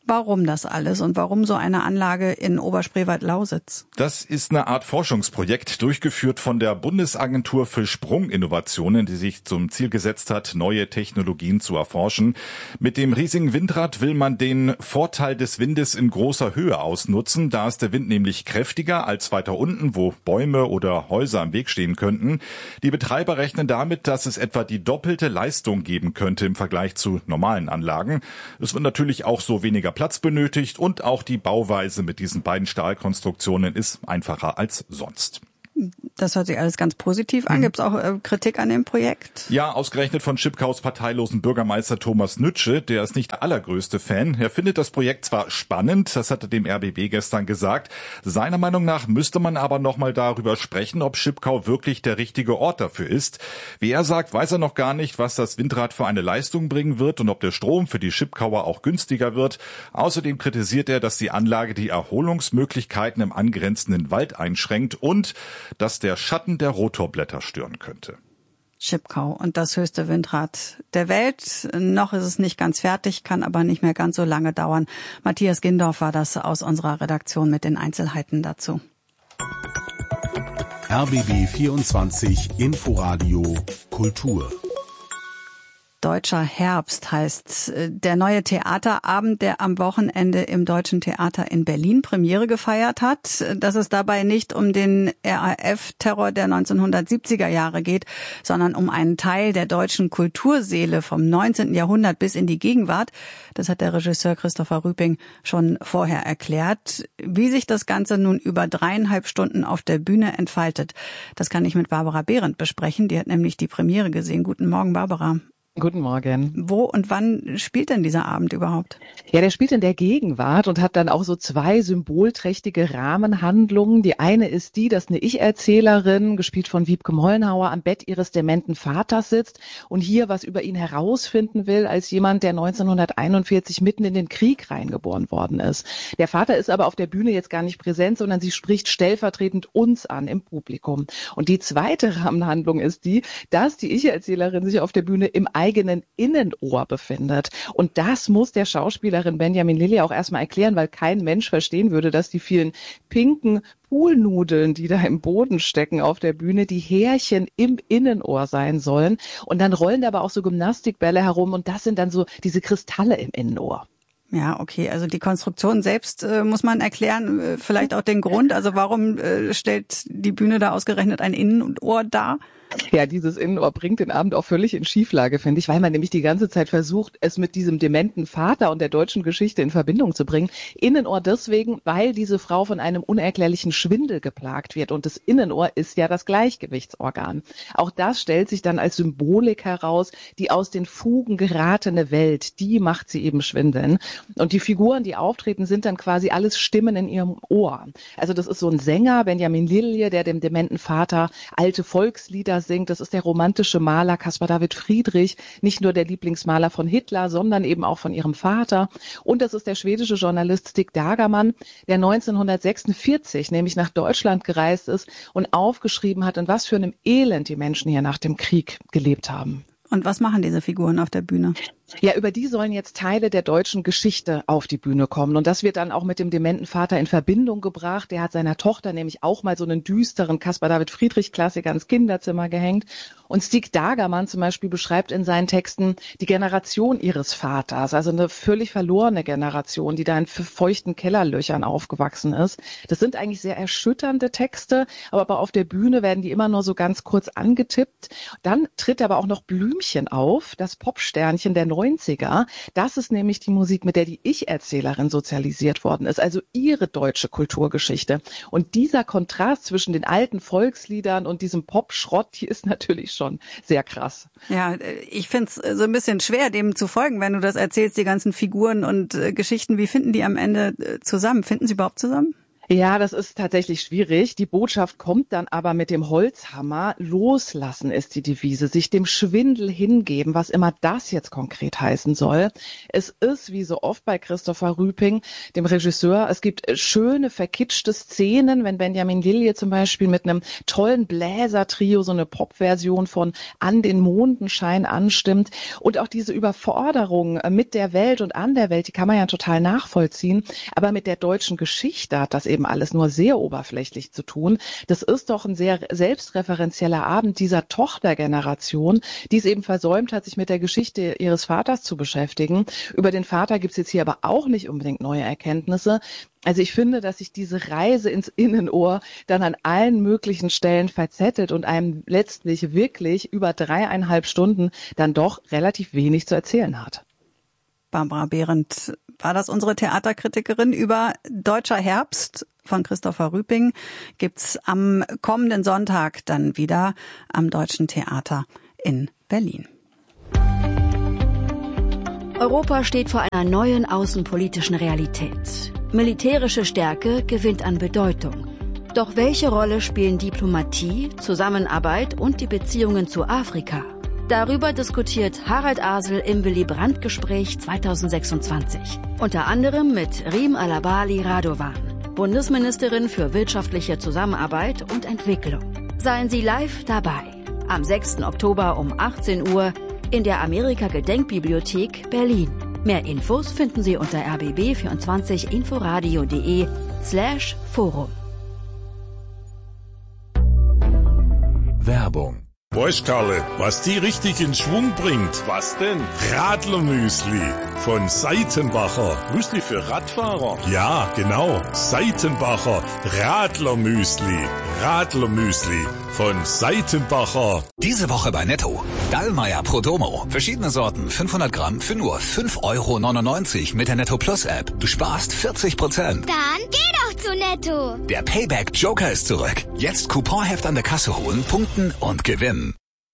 Speaker 5: Warum das alles und warum so eine Anlage in Oberspreewald-Lausitz?
Speaker 16: Das ist eine Art Forschungsprojekt, durchgeführt von der Bundesagentur für Sprunginnovationen, die sich zum Ziel gesetzt hat, neue Technologien zu erforschen. Mit dem riesigen Windrad will man den Vorteil des Windes in großer Höhe ausnutzen. Da ist der Wind nämlich kräftiger als weiter unten, wo Bäume oder Häuser im Weg stehen könnten. Die Betreiber rechnen damit, dass es etwa die doppelte Leistung geben könnte im Vergleich zu normalen Anlagen. Es wird natürlich auch so weniger Platz benötigt und auch die Bauweise mit diesen beiden Stahlkonstruktionen ist einfacher als sonst.
Speaker 5: Das hört sich alles ganz positiv an. Gibt es auch äh, Kritik an dem Projekt?
Speaker 16: Ja, ausgerechnet von Schipkaus parteilosen Bürgermeister Thomas Nütsche. Der ist nicht der allergrößte Fan. Er findet das Projekt zwar spannend, das hat er dem R B B gestern gesagt. Seiner Meinung nach müsste man aber noch mal darüber sprechen, ob Schipkau wirklich der richtige Ort dafür ist. Wie er sagt, weiß er noch gar nicht, was das Windrad für eine Leistung bringen wird und ob der Strom für die Schipkauer auch günstiger wird. Außerdem kritisiert er, dass die Anlage die Erholungsmöglichkeiten im angrenzenden Wald einschränkt und dass der Schatten der Rotorblätter stören könnte.
Speaker 5: Schipkau und das höchste Windrad der Welt. Noch ist es nicht ganz fertig, kann aber nicht mehr ganz so lange dauern. Matthias Gindorf war das aus unserer Redaktion mit den Einzelheiten dazu.
Speaker 4: R B B vierundzwanzig Inforadio Kultur.
Speaker 5: Deutscher Herbst heißt der neue Theaterabend, der am Wochenende im Deutschen Theater in Berlin Premiere gefeiert hat. Dass es dabei nicht um den R A F-Terror der neunzehnhundertsiebziger Jahre geht, sondern um einen Teil der deutschen Kulturseele vom neunzehnten Jahrhundert bis in die Gegenwart. Das hat der Regisseur Christopher Rüping schon vorher erklärt. Wie sich das Ganze nun über dreieinhalb Stunden auf der Bühne entfaltet, das kann ich mit Barbara Behrendt besprechen. Die hat nämlich die Premiere gesehen. Guten Morgen, Barbara.
Speaker 17: Guten Morgen.
Speaker 5: Wo und wann spielt denn dieser Abend überhaupt?
Speaker 17: Ja, der spielt in der Gegenwart und hat dann auch so zwei symbolträchtige Rahmenhandlungen. Die eine ist die, dass eine Ich-Erzählerin, gespielt von Wiebke Mollenhauer, am Bett ihres dementen Vaters sitzt und hier was über ihn herausfinden will, als jemand, der neunzehnhunderteinundvierzig mitten in den Krieg reingeboren worden ist. Der Vater ist aber auf der Bühne jetzt gar nicht präsent, sondern sie spricht stellvertretend uns an im Publikum. Und die zweite Rahmenhandlung ist die, dass die Ich-Erzählerin sich auf der Bühne im eigenen Innenohr befindet. Und das muss der Schauspielerin Benjamin Lilly auch erstmal erklären, weil kein Mensch verstehen würde, dass die vielen pinken Poolnudeln, die da im Boden stecken auf der Bühne, die Härchen im Innenohr sein sollen. Und dann rollen da aber auch so Gymnastikbälle herum und das sind dann so diese Kristalle im Innenohr.
Speaker 5: Ja, okay. Also die Konstruktion selbst äh, muss man erklären, äh, vielleicht auch den Grund. Also warum äh, stellt die Bühne da ausgerechnet ein Innenohr dar?
Speaker 17: Ja, dieses Innenohr bringt den Abend auch völlig in Schieflage, finde ich, weil man nämlich die ganze Zeit versucht, es mit diesem dementen Vater und der deutschen Geschichte in Verbindung zu bringen. Innenohr deswegen, weil diese Frau von einem unerklärlichen Schwindel geplagt wird und das Innenohr ist ja das Gleichgewichtsorgan. Auch das stellt sich dann als Symbolik heraus, die aus den Fugen geratene Welt, die macht sie eben schwindeln. Und die Figuren, die auftreten, sind dann quasi alles Stimmen in ihrem Ohr. Also das ist so ein Sänger, Benjamin Lilly, der dem dementen Vater alte Volkslieder singt. Das ist der romantische Maler Caspar David Friedrich, nicht nur der Lieblingsmaler von Hitler, sondern eben auch von ihrem Vater. Und das ist der schwedische Journalist Stig Dagerman, der neunzehnhundertsechsundvierzig nämlich nach Deutschland gereist ist und aufgeschrieben hat, in was für einem Elend die Menschen hier nach dem Krieg gelebt haben.
Speaker 5: Und was machen diese Figuren auf der Bühne?
Speaker 17: Ja, über die sollen jetzt Teile der deutschen Geschichte auf die Bühne kommen. Und das wird dann auch mit dem dementen Vater in Verbindung gebracht. Der hat seiner Tochter nämlich auch mal so einen düsteren Caspar David Friedrich-Klassiker ins Kinderzimmer gehängt. Und Stig Dagerman zum Beispiel beschreibt in seinen Texten die Generation ihres Vaters, also eine völlig verlorene Generation, die da in feuchten Kellerlöchern aufgewachsen ist. Das sind eigentlich sehr erschütternde Texte, aber auf der Bühne werden die immer nur so ganz kurz angetippt. Dann tritt aber auch noch Blümchen auf, das Popsternchen der neunziger. Das ist nämlich die Musik, mit der die Ich-Erzählerin sozialisiert worden ist, also ihre deutsche Kulturgeschichte. Und dieser Kontrast zwischen den alten Volksliedern und diesem Pop-Schrott, die ist natürlich schon sehr krass.
Speaker 5: Ja, ich finde es so ein bisschen schwer, dem zu folgen, wenn du das erzählst, die ganzen Figuren und äh, Geschichten. Wie finden die am Ende äh, zusammen? Finden sie überhaupt zusammen?
Speaker 17: Ja, das ist tatsächlich schwierig. Die Botschaft kommt dann aber mit dem Holzhammer. Loslassen ist die Devise, sich dem Schwindel hingeben, was immer das jetzt konkret heißen soll. Es ist, wie so oft bei Christopher Rüping, dem Regisseur, es gibt schöne, verkitschte Szenen, wenn Benjamin Lilje zum Beispiel mit einem tollen Bläsertrio so eine Popversion von An den Mondenschein anstimmt. Und auch diese Überforderung mit der Welt und an der Welt, die kann man ja total nachvollziehen. Aber mit der deutschen Geschichte hat das eben eben alles nur sehr oberflächlich zu tun. Das ist doch ein sehr selbstreferenzieller Abend dieser Tochtergeneration, die es eben versäumt hat, sich mit der Geschichte ihres Vaters zu beschäftigen. Über den Vater gibt es jetzt hier aber auch nicht unbedingt neue Erkenntnisse. Also ich finde, dass sich diese Reise ins Innenohr dann an allen möglichen Stellen verzettelt und einem letztlich wirklich über dreieinhalb Stunden dann doch relativ wenig zu erzählen hat.
Speaker 5: Barbara Behrendt, war das unsere Theaterkritikerin über Deutscher Herbst von Christopher Rüping? Gibt's am kommenden Sonntag dann wieder am Deutschen Theater in Berlin.
Speaker 18: Europa steht vor einer neuen außenpolitischen Realität. Militärische Stärke gewinnt an Bedeutung. Doch welche Rolle spielen Diplomatie, Zusammenarbeit und die Beziehungen zu Afrika? Darüber diskutiert Harald Asel im Willy-Brandt-Gespräch zweitausendsechsundzwanzig. Unter anderem mit Riem Alabali Radovan, Bundesministerin für wirtschaftliche Zusammenarbeit und Entwicklung. Seien Sie live dabei. Am sechsten Oktober um achtzehn Uhr in der Amerika-Gedenkbibliothek Berlin. Mehr Infos finden Sie unter r b b vierundzwanzig inforadio punkt de slash forum.
Speaker 19: Werbung. Weißt Karle, was die richtig in Schwung bringt? Was denn? Radlermüsli von Seitenbacher. Müsli für Radfahrer? Ja, genau. Seitenbacher Radlermüsli. Radlermüsli von Seitenbacher.
Speaker 20: Diese Woche bei Netto. Dallmayr Pro Domo. Verschiedene Sorten, fünfhundert Gramm für nur fünf Euro neunundneunzig mit der Netto Plus App. Du sparst vierzig Prozent.
Speaker 21: Dann geh doch zu Netto.
Speaker 20: Der Payback Joker ist zurück. Jetzt Couponheft an der Kasse holen, punkten und gewinnen.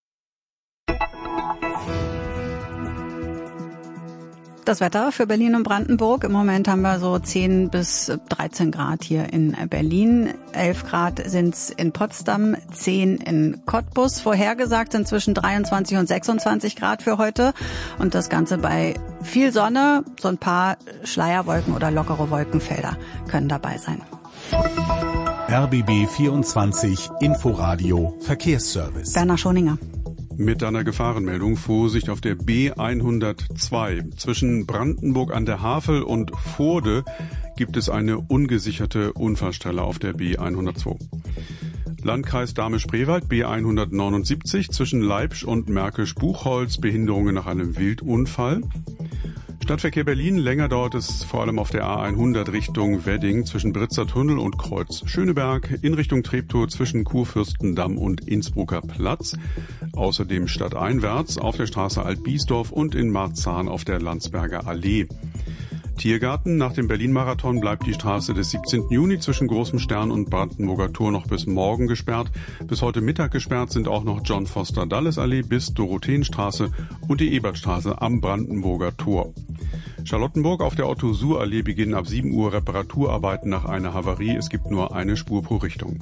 Speaker 5: Das Wetter für Berlin und Brandenburg. Im Moment haben wir so zehn bis dreizehn Grad hier in Berlin. elf Grad sind's in Potsdam, zehn in Cottbus. Vorhergesagt sind zwischen dreiundzwanzig und sechsundzwanzig Grad für heute. Und das Ganze bei viel Sonne. So ein paar Schleierwolken oder lockere Wolkenfelder können dabei sein.
Speaker 4: R B B vierundzwanzig Inforadio Verkehrsservice.
Speaker 5: Werner Schoninger.
Speaker 2: Mit einer Gefahrenmeldung. Vorsicht auf der B hundertzwei. Zwischen Brandenburg an der Havel und Voorde gibt es eine ungesicherte Unfallstelle auf der B hundertzwei. Landkreis Dahme-Spreewald B hundertneunundsiebzig zwischen Leipzig und Märkisch-Buchholz, Behinderungen nach einem Wildunfall. Stadtverkehr Berlin, länger dauert es vor allem auf der A hundert Richtung Wedding zwischen Britzer Tunnel und Kreuz Schöneberg, in Richtung Treptow zwischen Kurfürstendamm und Innsbrucker Platz, außerdem stadteinwärts auf der Straße Alt-Biesdorf und in Marzahn auf der Landsberger Allee. Tiergarten, nach dem Berlin-Marathon bleibt die Straße des siebzehnten Juni zwischen Großem Stern und Brandenburger Tor noch bis morgen gesperrt. Bis heute Mittag gesperrt sind auch noch John Foster Dulles Allee bis Dorotheenstraße und die Ebertstraße am Brandenburger Tor. Charlottenburg auf der Otto-Suhr-Allee beginnen ab sieben Uhr Reparaturarbeiten nach einer Havarie. Es gibt nur eine Spur pro Richtung.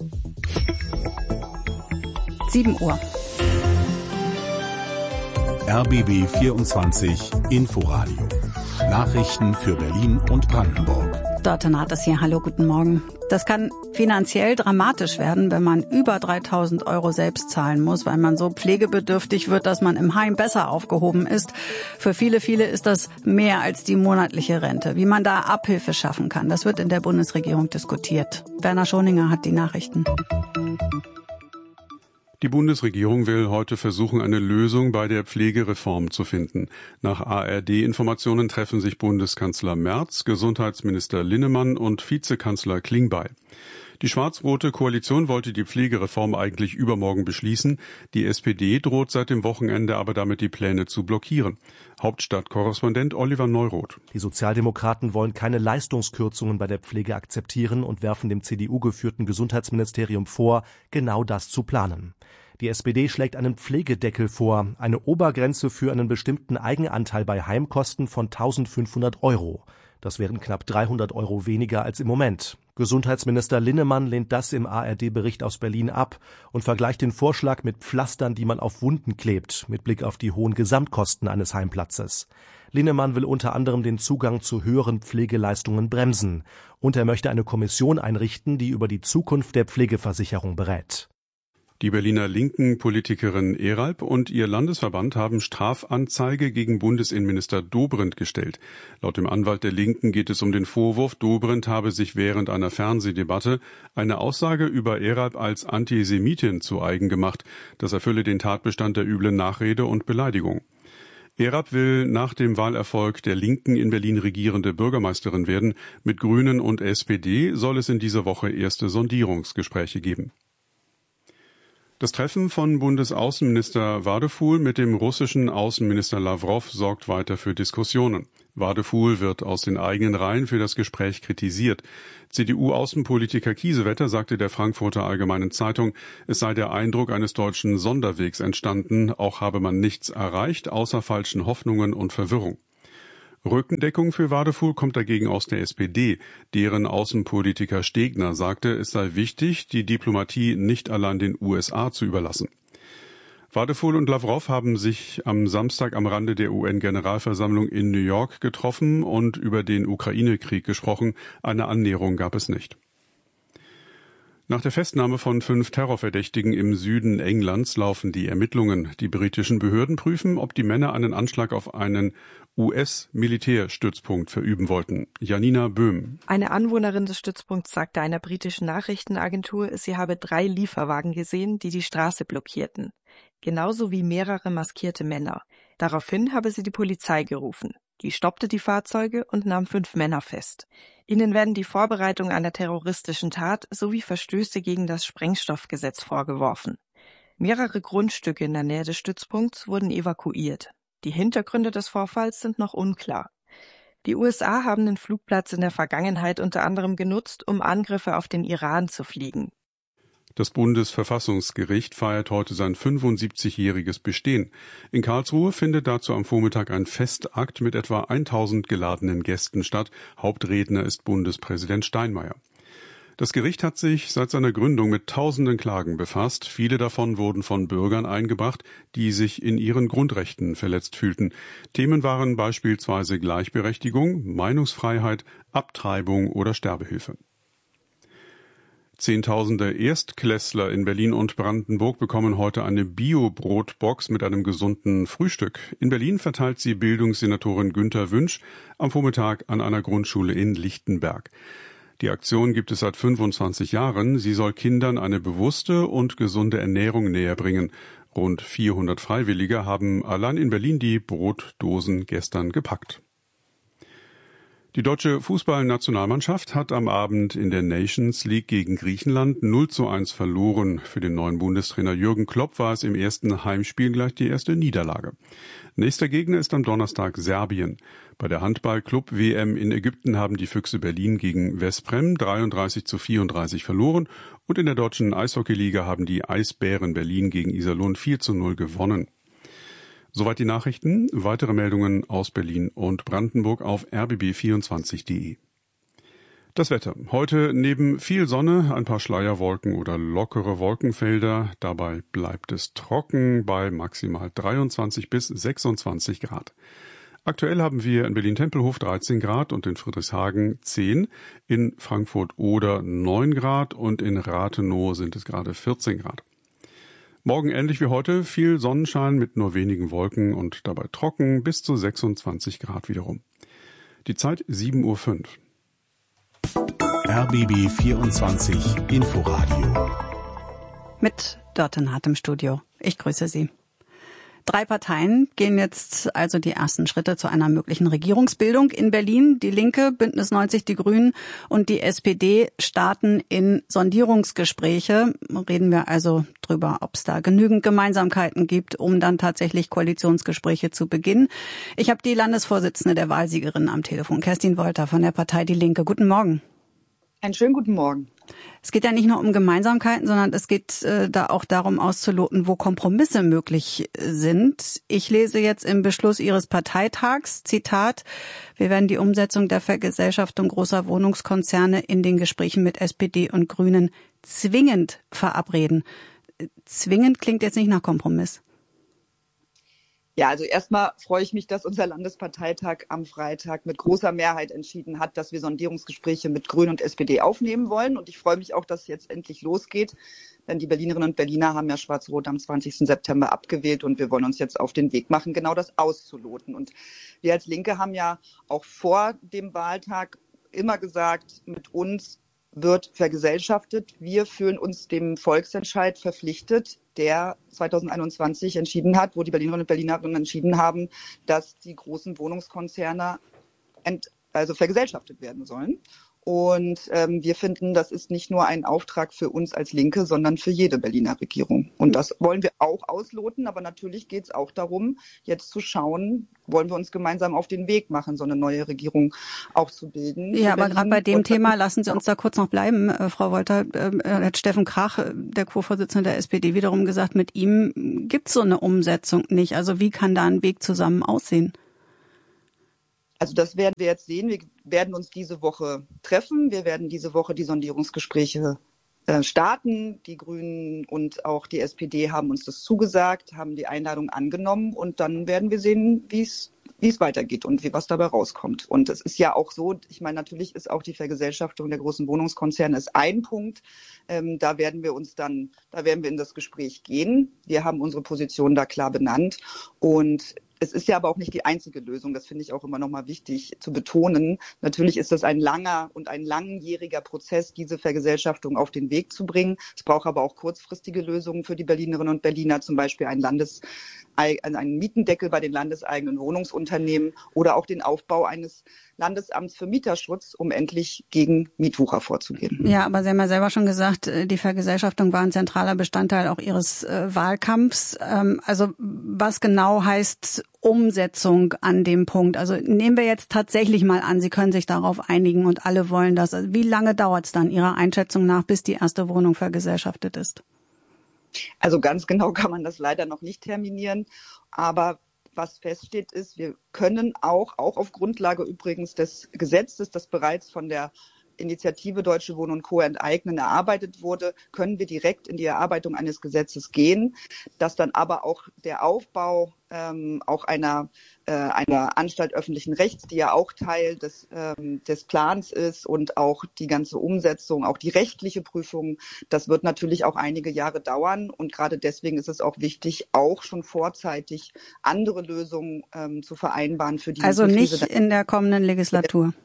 Speaker 5: sieben Uhr.
Speaker 4: R B B vierundzwanzig Inforadio. Nachrichten für Berlin und Brandenburg.
Speaker 5: Dörte Naht hier. Hallo, guten Morgen. Das kann finanziell dramatisch werden, wenn man über dreitausend Euro selbst zahlen muss, weil man so pflegebedürftig wird, dass man im Heim besser aufgehoben ist. Für viele, viele ist das mehr als die monatliche Rente. Wie man da Abhilfe schaffen kann, das wird in der Bundesregierung diskutiert. Werner Schoninger hat die Nachrichten.
Speaker 2: Die Bundesregierung will heute versuchen, eine Lösung bei der Pflegereform zu finden. Nach A R D-Informationen treffen sich Bundeskanzler Merz, Gesundheitsminister Linnemann und Vizekanzler Klingbeil. Die schwarz-rote Koalition wollte die Pflegereform eigentlich übermorgen beschließen. Die S P D droht seit dem Wochenende aber damit, die Pläne zu blockieren. Hauptstadtkorrespondent Oliver Neuroth.
Speaker 7: Die Sozialdemokraten wollen keine Leistungskürzungen bei der Pflege akzeptieren und werfen dem C D U-geführten Gesundheitsministerium vor, genau das zu planen. Die S P D schlägt einen Pflegedeckel vor, eine Obergrenze für einen bestimmten Eigenanteil bei Heimkosten von eintausendfünfhundert Euro. Das wären knapp dreihundert Euro weniger als im Moment. Gesundheitsminister Linnemann lehnt das im A R D-Bericht aus Berlin ab und vergleicht den Vorschlag mit Pflastern, die man auf Wunden klebt, mit Blick auf die hohen Gesamtkosten eines Heimplatzes. Linnemann will unter anderem den Zugang zu höheren Pflegeleistungen bremsen. Und er möchte eine Kommission einrichten, die über die Zukunft der Pflegeversicherung berät.
Speaker 2: Die Berliner linken Politikerin Eralp und ihr Landesverband haben Strafanzeige gegen Bundesinnenminister Dobrindt gestellt. Laut dem Anwalt der Linken geht es um den Vorwurf, Dobrindt habe sich während einer Fernsehdebatte eine Aussage über Eralp als Antisemitin zu eigen gemacht. Das erfülle den Tatbestand der üblen Nachrede und Beleidigung. Eralp will nach dem Wahlerfolg der Linken in Berlin regierende Bürgermeisterin werden. Mit Grünen und S P D soll es in dieser Woche erste Sondierungsgespräche geben. Das Treffen von Bundesaußenminister Wadephul mit dem russischen Außenminister Lawrow sorgt weiter für Diskussionen. Wadephul wird aus den eigenen Reihen für das Gespräch kritisiert. C D U-Außenpolitiker Kiesewetter sagte der Frankfurter Allgemeinen Zeitung, es sei der Eindruck eines deutschen Sonderwegs entstanden, auch habe man nichts erreicht, außer falschen Hoffnungen und Verwirrung. Rückendeckung für Wadephul kommt dagegen aus der S P D. Deren Außenpolitiker Stegner sagte, es sei wichtig, die Diplomatie nicht allein den U S A zu überlassen. Wadephul und Lawrow haben sich am Samstag am Rande der U N-Generalversammlung in New York getroffen und über den Ukraine-Krieg gesprochen. Eine Annäherung gab es nicht. Nach der Festnahme von fünf Terrorverdächtigen im Süden Englands laufen die Ermittlungen. Die britischen Behörden prüfen, ob die Männer einen Anschlag auf einen U S-Militärstützpunkt verüben wollten. Janina Böhm.
Speaker 1: Eine Anwohnerin des Stützpunkts sagte einer britischen Nachrichtenagentur, sie habe drei Lieferwagen gesehen, die die Straße blockierten. Genauso wie mehrere maskierte Männer. Daraufhin habe sie die Polizei gerufen. Die stoppte die Fahrzeuge und nahm fünf Männer fest. Ihnen werden die Vorbereitung einer terroristischen Tat sowie Verstöße gegen das Sprengstoffgesetz vorgeworfen. Mehrere Grundstücke in der Nähe des Stützpunkts wurden evakuiert. Die Hintergründe des Vorfalls sind noch unklar. Die U S A haben den Flugplatz in der Vergangenheit unter anderem genutzt, um Angriffe auf den Iran zu fliegen.
Speaker 2: Das Bundesverfassungsgericht feiert heute sein fünfundsiebzigjähriges Bestehen. In Karlsruhe findet dazu am Vormittag ein Festakt mit etwa tausend geladenen Gästen statt. Hauptredner ist Bundespräsident Steinmeier. Das Gericht hat sich seit seiner Gründung mit tausenden Klagen befasst. Viele davon wurden von Bürgern eingebracht, die sich in ihren Grundrechten verletzt fühlten. Themen waren beispielsweise Gleichberechtigung, Meinungsfreiheit, Abtreibung oder Sterbehilfe. Zehntausende Erstklässler in Berlin und Brandenburg bekommen heute eine Bio-Brotbox mit einem gesunden Frühstück. In Berlin verteilt sie Bildungssenatorin Günter Wünsch am Vormittag an einer Grundschule in Lichtenberg. Die Aktion gibt es seit fünfundzwanzig Jahren. Sie soll Kindern eine bewusste und gesunde Ernährung näherbringen. Rund vierhundert Freiwillige haben allein in Berlin die Brotdosen gestern gepackt. Die deutsche Fußballnationalmannschaft hat am Abend in der Nations League gegen Griechenland null zu eins verloren. Für den neuen Bundestrainer Jürgen Klopp war es im ersten Heimspiel gleich die erste Niederlage. Nächster Gegner ist am Donnerstag Serbien. Bei der Handball-Club-W M in Ägypten haben die Füchse Berlin gegen Veszprem dreiunddreißig zu vierunddreißig verloren und in der deutschen Eishockeyliga haben die Eisbären Berlin gegen Iserlohn vier zu null gewonnen. Soweit die Nachrichten. Weitere Meldungen aus Berlin und Brandenburg auf r b b vierundzwanzig punkt d e. Das Wetter. Heute neben viel Sonne ein paar Schleierwolken oder lockere Wolkenfelder. Dabei bleibt es trocken bei maximal dreiundzwanzig bis sechsundzwanzig Grad. Aktuell haben wir in Berlin-Tempelhof dreizehn Grad und in Friedrichshagen zehn, in Frankfurt-Oder neun Grad und in Rathenow sind es gerade vierzehn Grad. Morgen ähnlich wie heute, viel Sonnenschein mit nur wenigen Wolken und dabei trocken bis zu sechsundzwanzig Grad wiederum. Die Zeit sieben Uhr fünf.
Speaker 4: R B B vierundzwanzig Inforadio.
Speaker 5: Mit Dörte Naht im Studio. Ich grüße Sie. Drei Parteien gehen jetzt also die ersten Schritte zu einer möglichen Regierungsbildung in Berlin. Die Linke, Bündnis neunzig, die Grünen und die S P D starten in Sondierungsgespräche. Reden wir also drüber, ob es da genügend Gemeinsamkeiten gibt, um dann tatsächlich Koalitionsgespräche zu beginnen. Ich habe die Landesvorsitzende der Wahlsiegerin am Telefon, Kerstin Wolter von der Partei Die Linke. Guten Morgen.
Speaker 22: Einen schönen guten Morgen.
Speaker 5: Es geht ja nicht nur um Gemeinsamkeiten, sondern es geht äh, da auch darum auszuloten, wo Kompromisse möglich sind. Ich lese jetzt im Beschluss Ihres Parteitags, Zitat, wir werden die Umsetzung der Vergesellschaftung großer Wohnungskonzerne in den Gesprächen mit S P D und Grünen zwingend verabreden. Zwingend klingt jetzt nicht nach Kompromiss.
Speaker 3: Ja, also erstmal freue ich mich, dass unser Landesparteitag am Freitag mit großer Mehrheit entschieden hat, dass wir Sondierungsgespräche mit Grünen und S P D aufnehmen wollen. Und ich freue mich auch, dass es jetzt endlich losgeht. Denn die Berlinerinnen und Berliner haben ja Schwarz-Rot am zwanzigsten September abgewählt und wir wollen uns jetzt auf den Weg machen, genau das auszuloten. Und wir als Linke haben ja auch vor dem Wahltag immer gesagt, mit uns wird vergesellschaftet. Wir fühlen uns dem Volksentscheid verpflichtet, der zweitausendeinundzwanzig entschieden hat, wo die Berlinerinnen und Berliner entschieden haben, dass die großen Wohnungskonzerne ent, also vergesellschaftet werden sollen. Und ähm, wir finden, das ist nicht nur ein Auftrag für uns als Linke, sondern für jede Berliner Regierung. Und das wollen wir auch ausloten. Aber natürlich geht es auch darum, jetzt zu schauen, wollen wir uns gemeinsam auf den Weg machen, so eine neue Regierung auch zu bilden.
Speaker 5: Ja, aber gerade bei dem Thema, lassen Sie uns da kurz noch bleiben, äh, Frau Wolter, äh, hat Steffen Krach, der Co-Vorsitzende der S P D, wiederum gesagt, mit ihm gibt es so eine Umsetzung nicht. Also wie kann da ein Weg zusammen aussehen?
Speaker 3: Also das werden wir jetzt sehen. Wir werden uns diese Woche treffen. Wir werden diese Woche die Sondierungsgespräche äh, starten. Die Grünen und auch die S P D haben uns das zugesagt, haben die Einladung angenommen. Und dann werden wir sehen, wie es wie es weitergeht und wie was dabei rauskommt. Und es ist ja auch so, ich meine, natürlich ist auch die Vergesellschaftung der großen Wohnungskonzerne ist ein Punkt. Ähm, da werden wir uns dann, da werden wir in das Gespräch gehen. Wir haben unsere Position da klar benannt. Und es ist ja aber auch nicht die einzige Lösung. Das finde ich auch immer noch mal wichtig zu betonen. Natürlich ist das ein langer und ein langjähriger Prozess, diese Vergesellschaftung auf den Weg zu bringen. Es braucht aber auch kurzfristige Lösungen für die Berlinerinnen und Berliner, zum Beispiel ein Landes, einen Mietendeckel bei den landeseigenen Wohnungsunternehmen oder auch den Aufbau eines Landesamts für Mieterschutz, um endlich gegen Mietwucher vorzugehen.
Speaker 5: Ja, aber Sie haben ja selber schon gesagt, die Vergesellschaftung war ein zentraler Bestandteil auch Ihres äh, Wahlkampfs. Ähm, also was genau heißt Umsetzung an dem Punkt? Also nehmen wir jetzt tatsächlich mal an, Sie können sich darauf einigen und alle wollen das. Also wie lange dauert es dann Ihrer Einschätzung nach, bis die erste Wohnung vergesellschaftet ist?
Speaker 3: Also ganz genau kann man das leider noch nicht terminieren, aber was feststeht ist, wir können auch, auch auf Grundlage übrigens des Gesetzes, das bereits von der Initiative Deutsche Wohnen und Co. enteignen erarbeitet wurde, können wir direkt in die Erarbeitung eines Gesetzes gehen, dass dann aber auch der Aufbau ähm, auch einer, äh, einer Anstalt öffentlichen Rechts, die ja auch Teil des, ähm, des Plans ist und auch die ganze Umsetzung, auch die rechtliche Prüfung, das wird natürlich auch einige Jahre dauern und gerade deswegen ist es auch wichtig, auch schon vorzeitig andere Lösungen ähm, zu vereinbaren für die
Speaker 5: Also nicht in der kommenden Legislatur.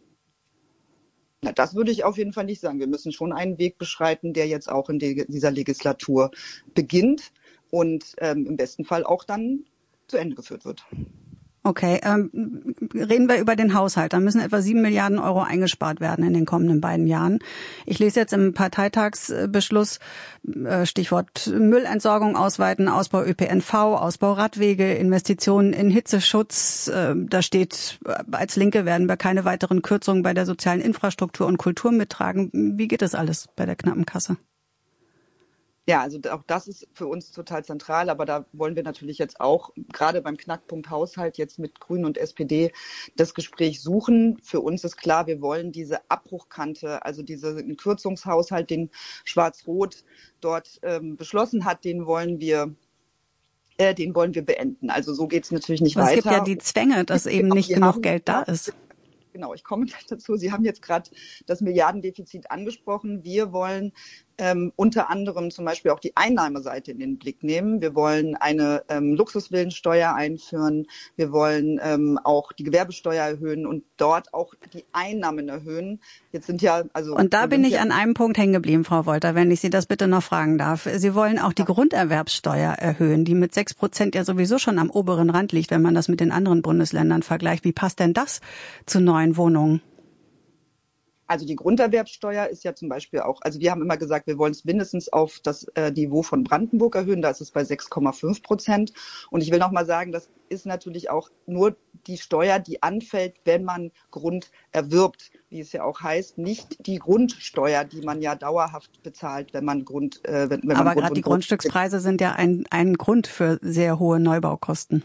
Speaker 3: Na, das würde ich auf jeden Fall nicht sagen. Wir müssen schon einen Weg beschreiten, der jetzt auch in die, dieser Legislatur beginnt und ähm, im besten Fall auch dann zu Ende geführt wird.
Speaker 5: Okay, ähm, reden wir über den Haushalt. Da müssen etwa sieben Milliarden Euro eingespart werden in den kommenden beiden Jahren. Ich lese jetzt im Parteitagsbeschluss äh, Stichwort Müllentsorgung ausweiten, Ausbau Ö P N V, Ausbau Radwege, Investitionen in Hitzeschutz. Äh, da steht, als Linke werden wir keine weiteren Kürzungen bei der sozialen Infrastruktur und Kultur mittragen. Wie geht das alles bei der knappen Kasse?
Speaker 3: Ja, also auch das ist für uns total zentral, aber da wollen wir natürlich jetzt auch gerade beim Knackpunkt Haushalt jetzt mit Grünen und S P D das Gespräch suchen. Für uns ist klar, wir wollen diese Abbruchkante, also diesen Kürzungshaushalt, den Schwarz-Rot dort ähm, beschlossen hat, den wollen wir äh, den wollen wir beenden. Also so geht's natürlich nicht
Speaker 5: Aber
Speaker 3: weiter.
Speaker 5: Es gibt ja die Zwänge, dass eben nicht genug Geld da ist.
Speaker 3: Genau, ich komme gleich dazu. Sie haben jetzt gerade das Milliardendefizit angesprochen. Wir wollen ähm, unter anderem zum Beispiel auch die Einnahmeseite in den Blick nehmen. Wir wollen eine ähm, Luxusvillensteuer einführen. Wir wollen ähm, auch die Gewerbesteuer erhöhen und dort auch die Einnahmen erhöhen. Jetzt sind ja also
Speaker 5: und da bin ich an einem Punkt hängen geblieben, Frau Wolter, wenn ich Sie das bitte noch fragen darf. Sie wollen auch die Grunderwerbssteuer erhöhen, die mit sechs Prozent ja sowieso schon am oberen Rand liegt, wenn man das mit den anderen Bundesländern vergleicht. Wie passt denn das zu neuen Wohnungen?
Speaker 3: Also die Grunderwerbsteuer ist ja zum Beispiel auch, also wir haben immer gesagt, wir wollen es mindestens auf das äh, Niveau von Brandenburg erhöhen, da ist es bei sechs Komma fünf Prozent. Und ich will noch mal sagen, das ist natürlich auch nur die Steuer, die anfällt, wenn man Grund erwirbt, wie es ja auch heißt, nicht die Grundsteuer, die man ja dauerhaft bezahlt, wenn man Grund, äh, wenn, wenn
Speaker 5: Aber
Speaker 3: man Grund
Speaker 5: gerade die Grundstückspreise sind ja ein, ein Grund für sehr hohe Neubaukosten.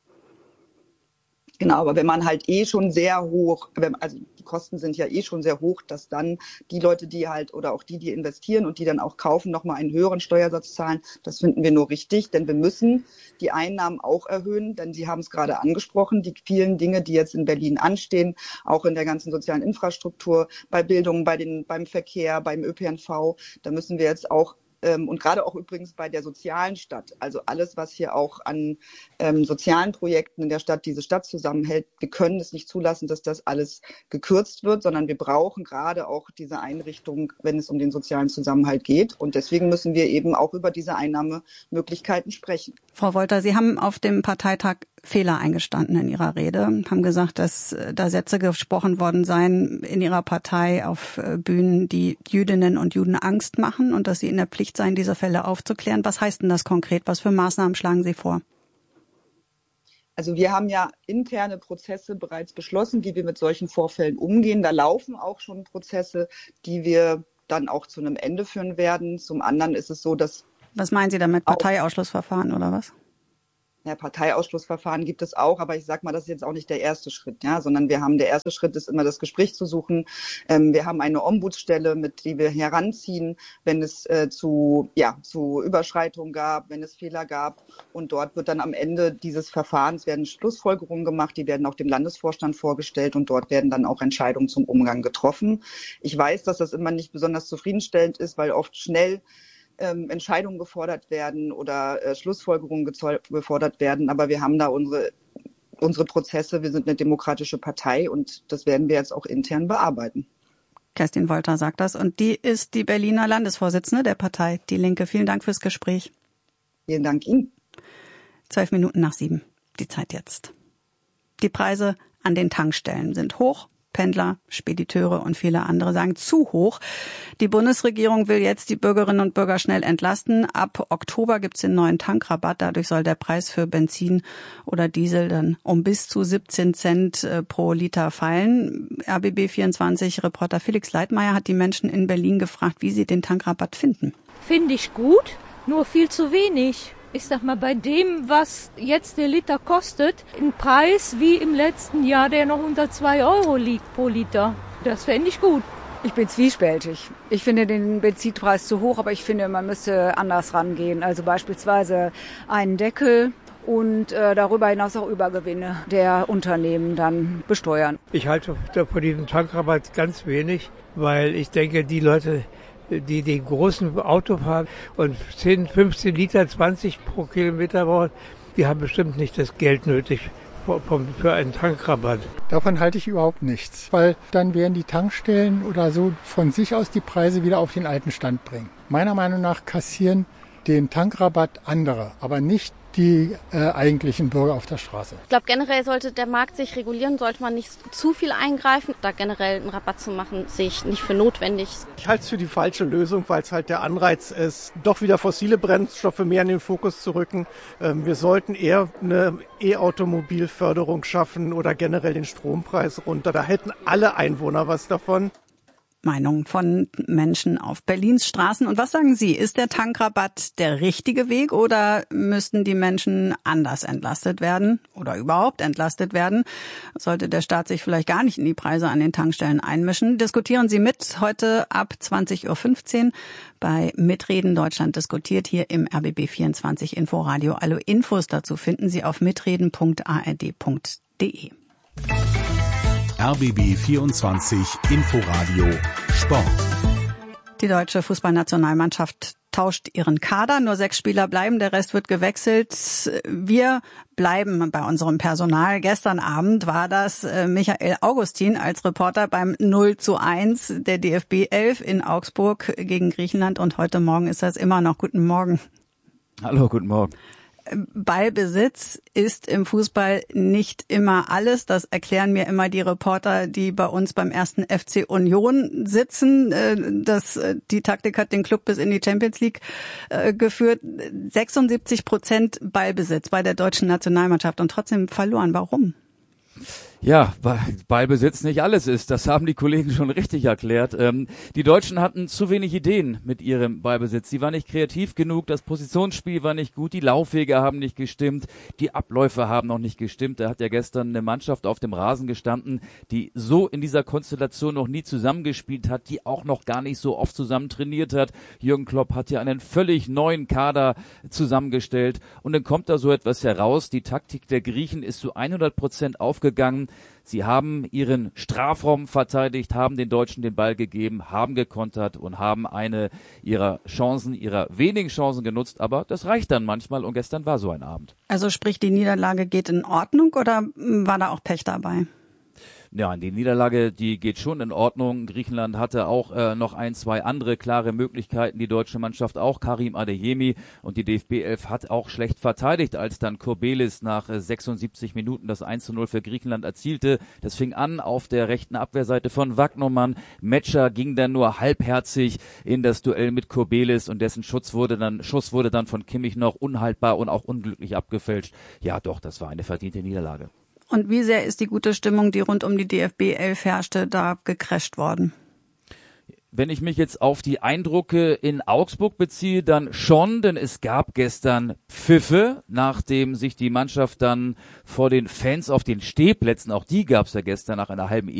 Speaker 3: Genau, aber wenn man halt eh schon sehr hoch, also die Kosten sind ja eh schon sehr hoch, dass dann die Leute, die halt oder auch die, die investieren und die dann auch kaufen, nochmal einen höheren Steuersatz zahlen, das finden wir nur richtig, denn wir müssen die Einnahmen auch erhöhen, denn Sie haben es gerade angesprochen, die vielen Dinge, die jetzt in Berlin anstehen, auch in der ganzen sozialen Infrastruktur, bei Bildung, bei den, beim Verkehr, beim Ö P N V, da müssen wir jetzt auch und gerade auch übrigens bei der sozialen Stadt, also alles, was hier auch an ähm, sozialen Projekten in der Stadt diese Stadt zusammenhält, wir können es nicht zulassen, dass das alles gekürzt wird, sondern wir brauchen gerade auch diese Einrichtung, wenn es um den sozialen Zusammenhalt geht. Und deswegen müssen wir eben auch über diese Einnahmemöglichkeiten sprechen.
Speaker 5: Frau Wolter, Sie haben auf dem Parteitag Fehler eingestanden in Ihrer Rede, haben gesagt, dass da Sätze gesprochen worden seien in Ihrer Partei auf Bühnen, die Jüdinnen und Juden Angst machen und dass Sie in der Pflicht seien, diese Fälle aufzuklären. Was heißt denn das konkret? Was für Maßnahmen schlagen Sie vor?
Speaker 3: Also wir haben ja interne Prozesse bereits beschlossen, wie wir mit solchen Vorfällen umgehen. Da laufen auch schon Prozesse, die wir dann auch zu einem Ende führen werden. Zum anderen ist es so, dass...
Speaker 5: Was meinen Sie damit? Parteiausschlussverfahren oder was?
Speaker 3: Ja, Parteiausschlussverfahren gibt es auch, aber ich sag mal, das ist jetzt auch nicht der erste Schritt, ja, sondern wir haben, der erste Schritt ist immer das Gespräch zu suchen. Ähm, wir haben eine Ombudsstelle, mit die wir heranziehen, wenn es äh, zu, ja, zu Überschreitungen gab, wenn es Fehler gab. Und dort wird dann am Ende dieses Verfahrens werden Schlussfolgerungen gemacht, die werden auch dem Landesvorstand vorgestellt und dort werden dann auch Entscheidungen zum Umgang getroffen. Ich weiß, dass das immer nicht besonders zufriedenstellend ist, weil oft schnell Ähm, Entscheidungen gefordert werden oder äh, Schlussfolgerungen gefordert werden. Aber wir haben da unsere, unsere Prozesse. Wir sind eine demokratische Partei und das werden wir jetzt auch intern bearbeiten.
Speaker 5: Kerstin Wolter sagt das und die ist die Berliner Landesvorsitzende der Partei Die Linke. Vielen Dank fürs Gespräch.
Speaker 3: Vielen Dank Ihnen.
Speaker 5: Zwölf Minuten nach sieben. Die Zeit jetzt. Die Preise an den Tankstellen sind hoch. Pendler, Spediteure und viele andere sagen zu hoch. Die Bundesregierung will jetzt die Bürgerinnen und Bürger schnell entlasten. Ab Oktober gibt es den neuen Tankrabatt. Dadurch soll der Preis für Benzin oder Diesel dann um bis zu siebzehn Cent pro Liter fallen. R B B vierundzwanzig-Reporter Felix Leitmeier hat die Menschen in Berlin gefragt, wie sie den Tankrabatt finden.
Speaker 6: Finde ich gut, nur viel zu wenig. Ich sag mal, bei dem, was jetzt der Liter kostet, ein Preis wie im letzten Jahr, der noch unter zwei Euro liegt pro Liter. Das fände ich gut.
Speaker 22: Ich bin zwiespältig. Ich finde den Benzinpreis zu hoch, aber ich finde, man müsste anders rangehen. Also beispielsweise einen Deckel und äh, darüber hinaus auch Übergewinne der Unternehmen dann besteuern.
Speaker 23: Ich halte von diesem Tankrabatt ganz wenig, weil ich denke, die Leute, die den großen Auto fahren und zehn, fünfzehn Liter, zwanzig pro Kilometer brauchen, die haben bestimmt nicht das Geld nötig für einen Tankrabatt.
Speaker 24: Davon halte ich überhaupt nichts, weil dann werden die Tankstellen oder so von sich aus die Preise wieder auf den alten Stand bringen. Meiner Meinung nach kassieren den Tankrabatt andere, aber nicht die äh, eigentlichen Bürger auf der Straße.
Speaker 25: Ich glaube, generell sollte der Markt sich regulieren, sollte man nicht zu viel eingreifen. Da generell einen Rabatt zu machen, sehe ich nicht für notwendig.
Speaker 26: Ich halte es für die falsche Lösung, weil es halt der Anreiz ist, doch wieder fossile Brennstoffe mehr in den Fokus zu rücken. Ähm, wir sollten eher eine E-Automobilförderung schaffen oder generell den Strompreis runter. Da hätten alle Einwohner was davon.
Speaker 5: Meinung von Menschen auf Berlins Straßen. Und was sagen Sie? Ist der Tankrabatt der richtige Weg oder müssten die Menschen anders entlastet werden oder überhaupt entlastet werden? Sollte der Staat sich vielleicht gar nicht in die Preise an den Tankstellen einmischen? Diskutieren Sie mit heute ab zwanzig Uhr fünfzehn bei Mitreden Deutschland diskutiert hier im R B B vierundzwanzig Inforadio. Alle Infos dazu finden Sie auf mitreden punkt a r d punkt d e.
Speaker 4: R B B vierundzwanzig Inforadio Sport.
Speaker 5: Die deutsche Fußballnationalmannschaft tauscht ihren Kader. Nur sechs Spieler bleiben, der Rest wird gewechselt. Wir bleiben bei unserem Personal. Gestern Abend war das Michael Augustin als Reporter beim null zu eins der D F B elf in Augsburg gegen Griechenland. Und heute Morgen ist das immer noch. Guten Morgen.
Speaker 27: Hallo, guten Morgen.
Speaker 5: Ballbesitz ist im Fußball nicht immer alles. Das erklären mir immer die Reporter, die bei uns beim ersten F C Union sitzen. Das, die Taktik hat den Club bis in die Champions League geführt. sechsundsiebzig Prozent Ballbesitz bei der deutschen Nationalmannschaft und trotzdem verloren. Warum?
Speaker 8: Ja, Ballbesitz nicht alles ist. Das haben die Kollegen schon richtig erklärt. Ähm, die Deutschen hatten zu wenig Ideen mit ihrem Ballbesitz. Sie waren nicht kreativ genug, das Positionsspiel war nicht gut, die Laufwege haben nicht gestimmt, die Abläufe haben noch nicht gestimmt. Da hat ja gestern eine Mannschaft auf dem Rasen gestanden, die so in dieser Konstellation noch nie zusammengespielt hat, die auch noch gar nicht so oft zusammen trainiert hat. Jürgen Klopp hat ja einen völlig neuen Kader zusammengestellt und dann kommt da so etwas heraus. Die Taktik der Griechen ist zu hundert Prozent aufgegangen. Sie haben ihren Strafraum verteidigt, haben den Deutschen den Ball gegeben, haben gekontert und haben eine ihrer Chancen, ihrer wenigen Chancen genutzt. Aber das reicht dann manchmal und gestern war so ein Abend.
Speaker 5: Also sprich, die Niederlage geht in Ordnung oder war da auch Pech dabei?
Speaker 8: Ja, die Niederlage, die geht schon in Ordnung. Griechenland hatte auch äh, noch ein, zwei andere klare Möglichkeiten. Die deutsche Mannschaft auch, Karim Adeyemi. Und die D F B elf hat auch schlecht verteidigt, als dann Kourbelis nach äh, sechsundsiebzig Minuten das eins zu null für Griechenland erzielte. Das fing an auf der rechten Abwehrseite von Wagnermann. Metscher ging dann nur halbherzig in das Duell mit Kourbelis und dessen Schutz wurde dann, Schuss wurde dann von Kimmich noch unhaltbar und auch unglücklich abgefälscht. Ja doch, das war eine verdiente Niederlage.
Speaker 5: Und wie sehr ist die gute Stimmung, die rund um die D F B elf herrschte, da gecrasht worden?
Speaker 8: Wenn ich mich jetzt auf die Eindrücke in Augsburg beziehe, dann schon, denn es gab gestern Pfiffe, nachdem sich die Mannschaft dann vor den Fans auf den Stehplätzen, auch die gab es ja gestern nach einer halben